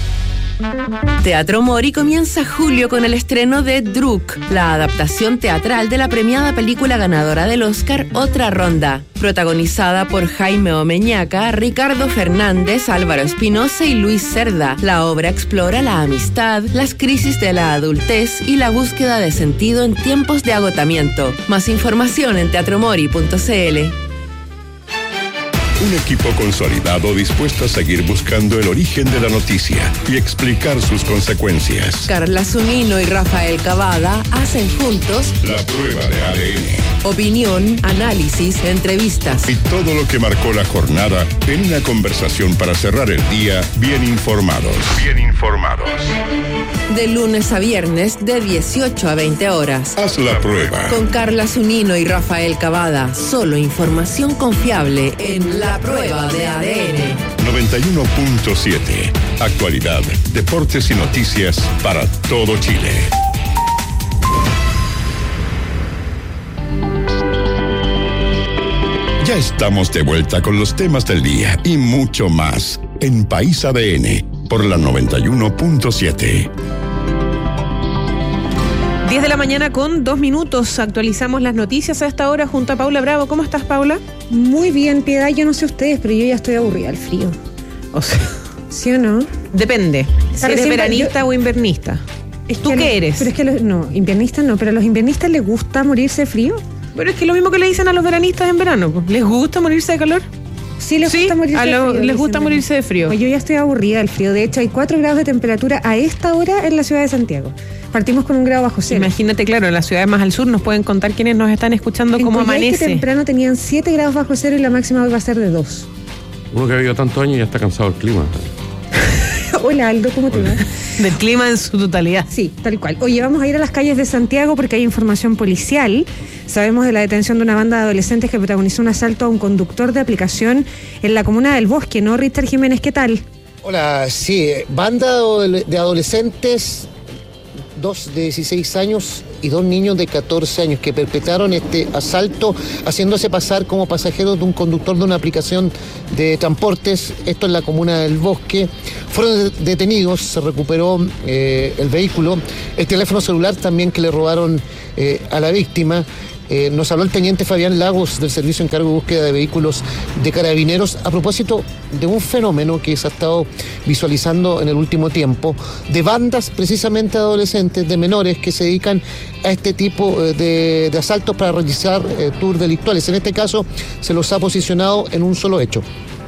Teatro Mori comienza julio con el estreno de Druk, la adaptación teatral de la premiada película ganadora del Oscar Otra Ronda, protagonizada por Jaime Omeñaca, Ricardo Fernández, Álvaro Espinosa y Luis Cerda. La obra explora la amistad, las crisis de la adultez y la búsqueda de sentido en tiempos de agotamiento. Más información en teatromori.cl. Un equipo consolidado dispuesto a seguir buscando el origen de la noticia y explicar sus consecuencias. Carla Zunino y Rafael Cavada hacen juntos la prueba de ADN. Opinión, análisis, entrevistas y todo lo que marcó la jornada en una conversación para cerrar el día bien informados. Bien informados. De lunes a viernes de 18 a 20 horas. Haz la prueba. Con Carla Zunino y Rafael Cavada. Solo información confiable en La Prueba de ADN. 91.7. Actualidad, deportes y noticias para todo Chile. Ya estamos de vuelta con los temas del día y mucho más en País ADN por la 91.7. 10 de la mañana con 2 minutos. Actualizamos las noticias a esta hora junto a Paula Bravo. ¿Cómo estás, Paula? Muy bien, Piedad. Yo no sé ustedes, pero yo ya estoy aburrida del frío. O sea, ¿sí o no? Depende. Si eres veranista o invernista. ¿Tú qué eres? Pero es que no, invernista no, pero a los invernistas les gusta morirse de frío. Pero es que lo mismo que le dicen a los veranistas en verano, pues. ¿Les gusta morirse de calor? Sí, les gusta morirse de frío. Les gusta morirse de frío. Pues yo ya estoy aburrida del frío. De hecho, hay 4 grados de temperatura a esta hora en la ciudad de Santiago. Partimos con 1 grado bajo cero. Imagínate, claro, en las ciudades más al sur nos pueden contar quienes nos están escuchando cómo amanece. Temprano tenían 7 grados bajo cero y la máxima hoy va a ser de 2. Uno que ha vivido tantos años ya está cansado del clima. Hola, Aldo, ¿cómo te va? Del clima en su totalidad. Sí, tal cual. Oye, vamos a ir a las calles de Santiago porque hay información policial. Sabemos de la detención de una banda de adolescentes que protagonizó un asalto a un conductor de aplicación en la comuna del Bosque, ¿no, Richard Jiménez? ¿Qué tal? Hola, sí, banda de adolescentes, 2 de 16 años y 2 niños de 14 años que perpetraron este asalto haciéndose pasar como pasajeros de un conductor de una aplicación de transportes, esto en la comuna del Bosque. Fueron detenidos, se recuperó el vehículo, el teléfono celular también que le robaron a la víctima. Nos habló el teniente Fabián Lagos del Servicio Encargo de Búsqueda de Vehículos de Carabineros a propósito de un fenómeno que se ha estado visualizando en el último tiempo, de bandas precisamente adolescentes, de menores que se dedican a este tipo de asaltos para realizar tours delictuales. En este caso se los ha posicionado en un solo hecho.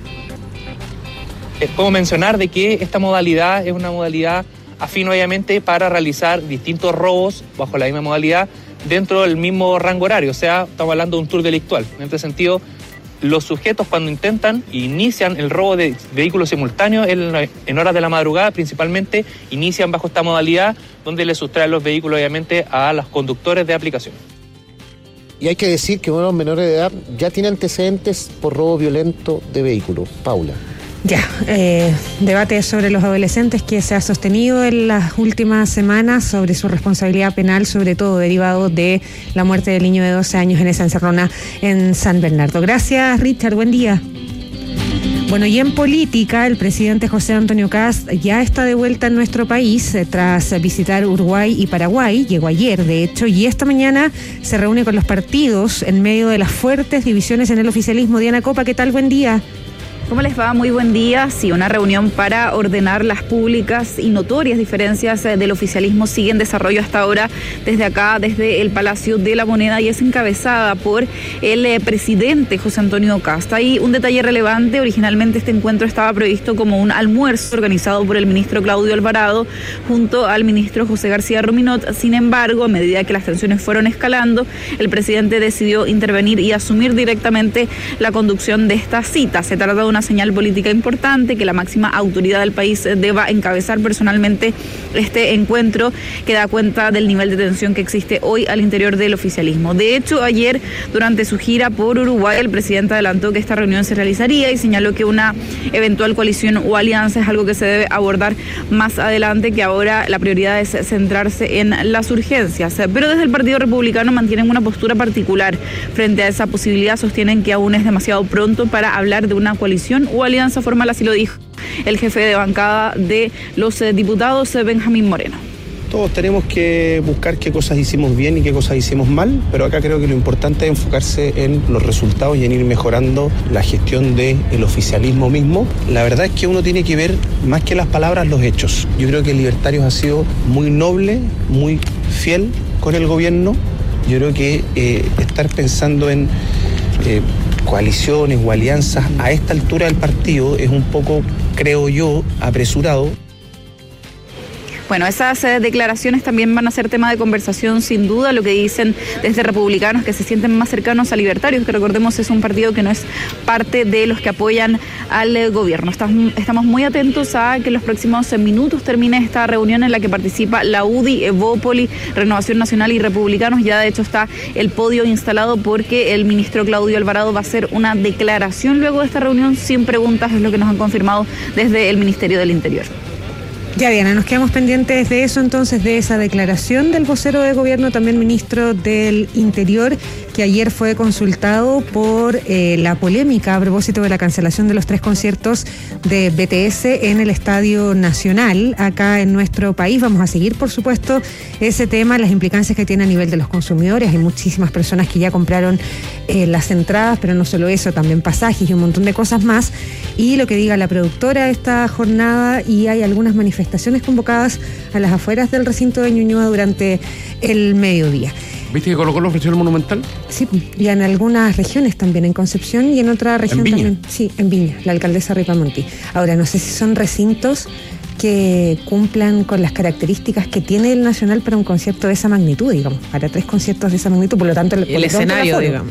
Puedo mencionar de que esta modalidad es una modalidad afín obviamente para realizar distintos robos bajo la misma modalidad dentro del mismo rango horario, o sea, estamos hablando de un tour delictual. En este sentido, los sujetos cuando inician el robo de vehículos simultáneos en horas de la madrugada principalmente, inician bajo esta modalidad donde le sustraen los vehículos obviamente a los conductores de aplicación. Y hay que decir que unos menores de edad ya tiene antecedentes por robo violento de vehículos. Paula. Ya, debate sobre los adolescentes que se ha sostenido en las últimas semanas sobre su responsabilidad penal, sobre todo derivado de la muerte del niño de 12 años en esa encerrona en San Bernardo. Gracias, Richard, buen día. Bueno, y en política, el presidente José Antonio Kast ya está de vuelta en nuestro país tras visitar Uruguay y Paraguay. Llegó ayer, de hecho, y esta mañana se reúne con los partidos en medio de las fuertes divisiones en el oficialismo. Diana Copa, ¿qué tal? Buen día. ¿Cómo les va? Muy buen día. Sí, una reunión para ordenar las públicas y notorias diferencias del oficialismo sigue en desarrollo hasta ahora desde acá, desde el Palacio de la Moneda, y es encabezada por el presidente José Antonio Kast. Hay un detalle relevante. Originalmente este encuentro estaba previsto como un almuerzo organizado por el ministro Claudio Alvarado junto al ministro José García Ruminot. Sin embargo, a medida que las tensiones fueron escalando, el presidente decidió intervenir y asumir directamente la conducción de esta cita. Se trata de una señal política importante, que la máxima autoridad del país deba encabezar personalmente este encuentro, que da cuenta del nivel de tensión que existe hoy al interior del oficialismo. De hecho, ayer, durante su gira por Uruguay, el presidente adelantó que esta reunión se realizaría y señaló que una eventual coalición o alianza es algo que se debe abordar más adelante, que ahora la prioridad es centrarse en las urgencias. Pero desde el Partido Republicano mantienen una postura particular frente a esa posibilidad. Sostienen que aún es demasiado pronto para hablar de una coalición o alianza formal, así lo dijo el jefe de bancada de los diputados, Benjamín Moreno. Todos tenemos que buscar qué cosas hicimos bien y qué cosas hicimos mal, pero acá creo que lo importante es enfocarse en los resultados y en ir mejorando la gestión del oficialismo mismo. La verdad es que uno tiene que ver, más que las palabras, los hechos. Yo creo que Libertarios ha sido muy noble, muy fiel con el gobierno. Yo creo que estar pensando en coaliciones o alianzas a esta altura del partido es un poco, creo yo, apresurado. Bueno, esas declaraciones también van a ser tema de conversación sin duda. Lo que dicen desde republicanos, que se sienten más cercanos a Libertarios, que recordemos es un partido que no es parte de los que apoyan al gobierno. Estamos muy atentos a que en los próximos minutos termine esta reunión en la que participa la UDI, Evópoli, Renovación Nacional y Republicanos. Ya de hecho está el podio instalado porque el ministro Claudio Alvarado va a hacer una declaración luego de esta reunión sin preguntas, es lo que nos han confirmado desde el Ministerio del Interior. Ya, Diana, nos quedamos pendientes de eso entonces, de esa declaración del vocero de gobierno, también ministro del Interior, que ayer fue consultado por la polémica a propósito de la cancelación de los 3 conciertos de BTS en el Estadio Nacional, acá en nuestro país. Vamos a seguir, por supuesto, ese tema, las implicancias que tiene a nivel de los consumidores. Hay muchísimas personas que ya compraron las entradas, pero no solo eso, también pasajes y un montón de cosas más. Y lo que diga la productora de esta jornada, y hay algunas manifestaciones convocadas a las afueras del recinto de Ñuñoa durante el mediodía. ¿Viste que Colo-Colo ofreció el Monumental? Sí, y en algunas regiones también, en Concepción y en otra región también. Sí, en Viña, la alcaldesa Ripamonti. Ahora, no sé si son recintos que cumplan con las características que tiene el Nacional para un concierto de esa magnitud, digamos, para 3 conciertos de esa magnitud, por lo tanto... El escenario, digamos.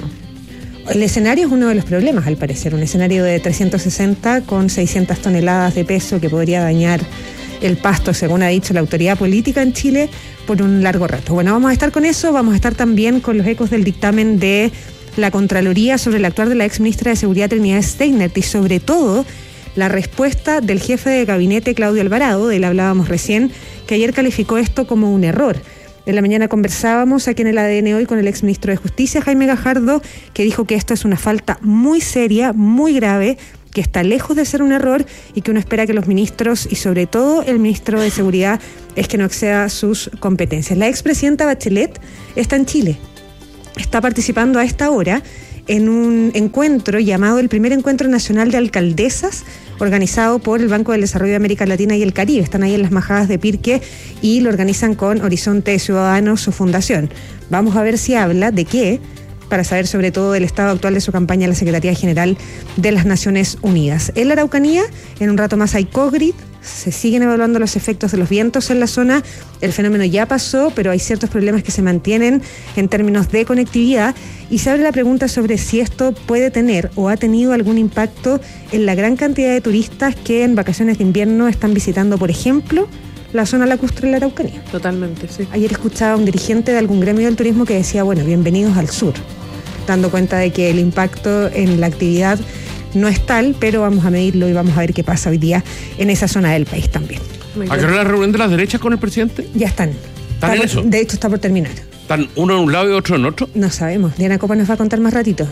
El escenario es uno de los problemas, al parecer, un escenario de 360 con 600 toneladas de peso que podría dañar el pasto, según ha dicho la autoridad política en Chile, por un largo rato. Bueno, vamos a estar con eso, vamos a estar también con los ecos del dictamen de la Contraloría sobre el actuar de la exministra de Seguridad Trinidad Steinert y sobre todo la respuesta del jefe de gabinete Claudio Alvarado, de él hablábamos recién, que ayer calificó esto como un error. En la mañana conversábamos aquí en el ADN Hoy con el exministro de Justicia, Jaime Gajardo, que dijo que esto es una falta muy seria, muy grave, que está lejos de ser un error y que uno espera que los ministros y sobre todo el ministro de Seguridad es que no exceda sus competencias. La expresidenta Bachelet está en Chile, está participando a esta hora en un encuentro llamado el Primer Encuentro Nacional de Alcaldesas, organizado por el Banco del Desarrollo de América Latina y el Caribe. Están ahí en las Majadas de Pirque y lo organizan con Horizonte Ciudadano, su fundación. Vamos a ver si habla de qué, para saber sobre todo del estado actual de su campaña en la Secretaría General de las Naciones Unidas. En la Araucanía, en un rato más hay COGRID, se siguen evaluando los efectos de los vientos en la zona, el fenómeno ya pasó, pero hay ciertos problemas que se mantienen en términos de conectividad y se abre la pregunta sobre si esto puede tener o ha tenido algún impacto en la gran cantidad de turistas que en vacaciones de invierno están visitando, por ejemplo, la zona lacustre de la Araucanía. Totalmente, sí. Ayer escuchaba a un dirigente de algún gremio del turismo que decía, bueno, bienvenidos al sur, dando cuenta de que el impacto en la actividad no es tal, pero vamos a medirlo y vamos a ver qué pasa hoy día en esa zona del país también. ¿A qué hora la reunión de las derechas con el presidente? Ya están. ¿Están en eso? De hecho, está por terminar. ¿Están uno en un lado y otro en otro? No sabemos. Diana Copa nos va a contar más ratito.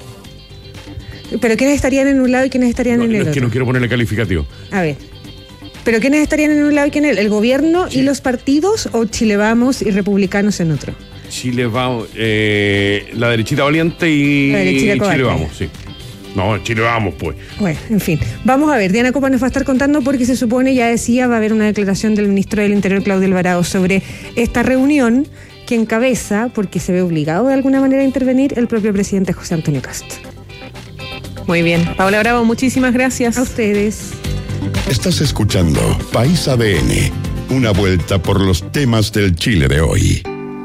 ¿Pero quiénes estarían en un lado y quiénes estarían en el otro? Es que no quiero ponerle calificativo. A ver. ¿Pero quiénes estarían en un lado y quiénes en el gobierno y los partidos o Chile Vamos y republicanos en otro? Chile Vamos, la derechita valiente y Chile Vamos, sí. No, Chile Vamos, pues. Bueno, en fin. Vamos a ver, Diana Copa nos va a estar contando porque se supone, ya decía, va a haber una declaración del ministro del Interior, Claudio Alvarado, sobre esta reunión que encabeza, porque se ve obligado de alguna manera a intervenir, el propio presidente José Antonio Kast. Muy bien. Paula Bravo, muchísimas gracias. A ustedes. Estás escuchando País ADN, una vuelta por los temas del Chile de hoy.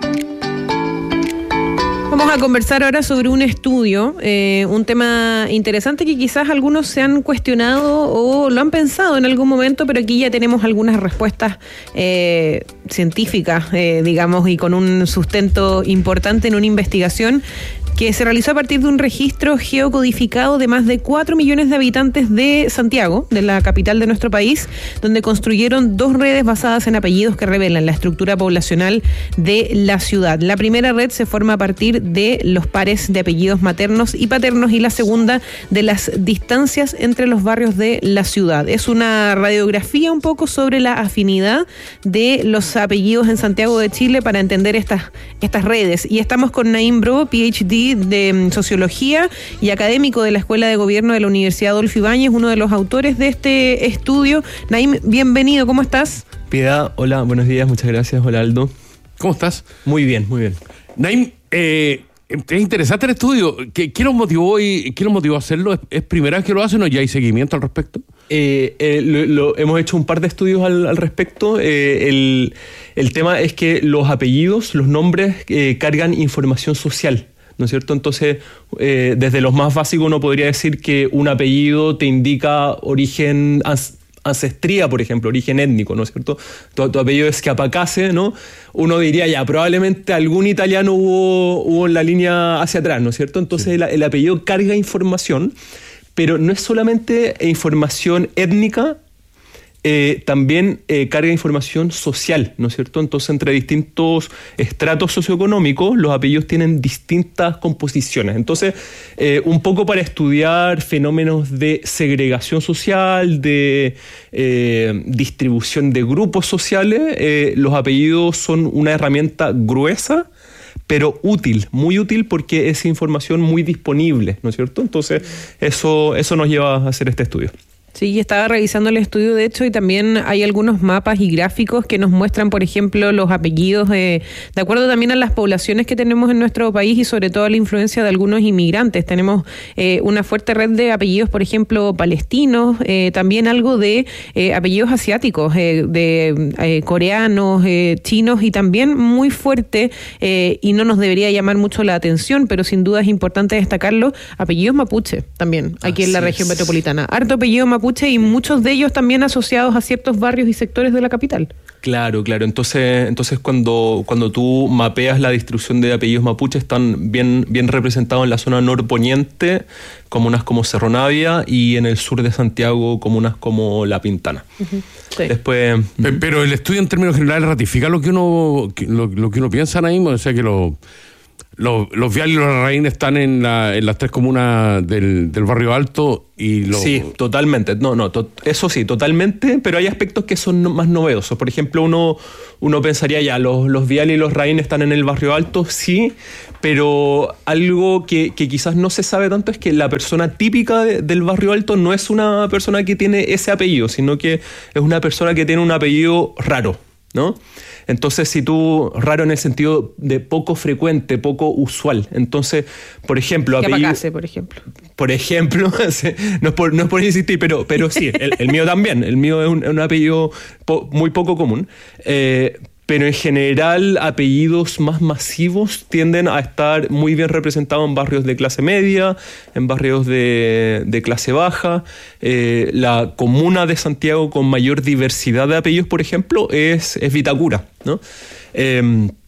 Vamos a conversar ahora sobre un estudio, un tema interesante que quizás algunos se han cuestionado o lo han pensado en algún momento, pero aquí ya tenemos algunas respuestas científicas, digamos, y con un sustento importante en una investigación que se realizó a partir de un registro geocodificado de más de 4 millones de habitantes de Santiago, de la capital de nuestro país, donde construyeron 2 redes basadas en apellidos que revelan la estructura poblacional de la ciudad. La primera red se forma a partir de los pares de apellidos maternos y paternos y la segunda de las distancias entre los barrios de la ciudad. Es una radiografía un poco sobre la afinidad de los apellidos en Santiago de Chile para entender estas redes. Y estamos con Naim Bro, PhD de Sociología y académico de la Escuela de Gobierno de la Universidad Adolfo Ibáñez, uno de los autores de este estudio. Naim, bienvenido, ¿cómo estás? Piedad, hola, buenos días, muchas gracias. Hola, Aldo. ¿Cómo estás? Muy bien, muy bien. Naim, es interesante el estudio. ¿Qué los motivó a hacerlo? ¿Es primera vez que lo hacen o ya hay seguimiento al respecto? Hemos hecho un par de estudios al respecto. El tema es que los apellidos, los nombres, cargan información social, ¿no es cierto? Entonces, desde los más básicos uno podría decir que un apellido te indica origen, ancestría, por ejemplo, origen étnico, ¿no es cierto? Tu apellido es Capacase, ¿no? Uno diría ya, probablemente algún italiano hubo en la línea hacia atrás, ¿no es cierto? Entonces el apellido carga información, pero no es solamente información étnica, también carga información social, ¿no es cierto? Entonces, entre distintos estratos socioeconómicos, los apellidos tienen distintas composiciones. Entonces, un poco para estudiar fenómenos de segregación social, de distribución de grupos sociales, los apellidos son una herramienta gruesa, pero útil, muy útil, porque es información muy disponible, ¿no es cierto? Entonces, eso nos lleva a hacer este estudio. Sí, estaba revisando el estudio, de hecho, y también hay algunos mapas y gráficos que nos muestran, por ejemplo, los apellidos de acuerdo también a las poblaciones que tenemos en nuestro país y sobre todo a la influencia de algunos inmigrantes. Tenemos una fuerte red de apellidos, por ejemplo, palestinos, también algo de apellidos asiáticos, de coreanos, chinos, y también muy fuerte, y no nos debería llamar mucho la atención, pero sin duda es importante destacarlo, apellidos mapuche también, aquí en la región metropolitana. Harto apellido mapuche y muchos de ellos también asociados a ciertos barrios y sectores de la capital. Claro. Entonces cuando tú mapeas la distribución de apellidos mapuche, están bien representados en la zona norponiente, comunas como Cerro Navia, y en el sur de Santiago, comunas como La Pintana. Uh-huh. Sí. Después, pero el estudio en términos generales ratifica lo que uno piensa, Naim, o sea que los Vial y los Larraín están en las tres comunas del Barrio Alto y Sí, totalmente. Eso sí, totalmente, pero hay aspectos que son más novedosos. Por ejemplo, uno pensaría ya, los Vial y los Larraín están en el Barrio Alto, sí, pero algo que quizás no se sabe tanto es que la persona típica del Barrio Alto no es una persona que tiene ese apellido, sino que es una persona que tiene un apellido raro, ¿no? Entonces, raro en el sentido de poco frecuente, poco usual. Entonces, por ejemplo, Yapacase, por ejemplo. Por ejemplo, no es por insistir, pero sí, el mío también. El mío es un apellido muy poco común. Pero en general, apellidos más masivos tienden a estar muy bien representados en barrios de clase media, en barrios de clase baja. La comuna de Santiago con mayor diversidad de apellidos, por ejemplo, es Vitacura, ¿no?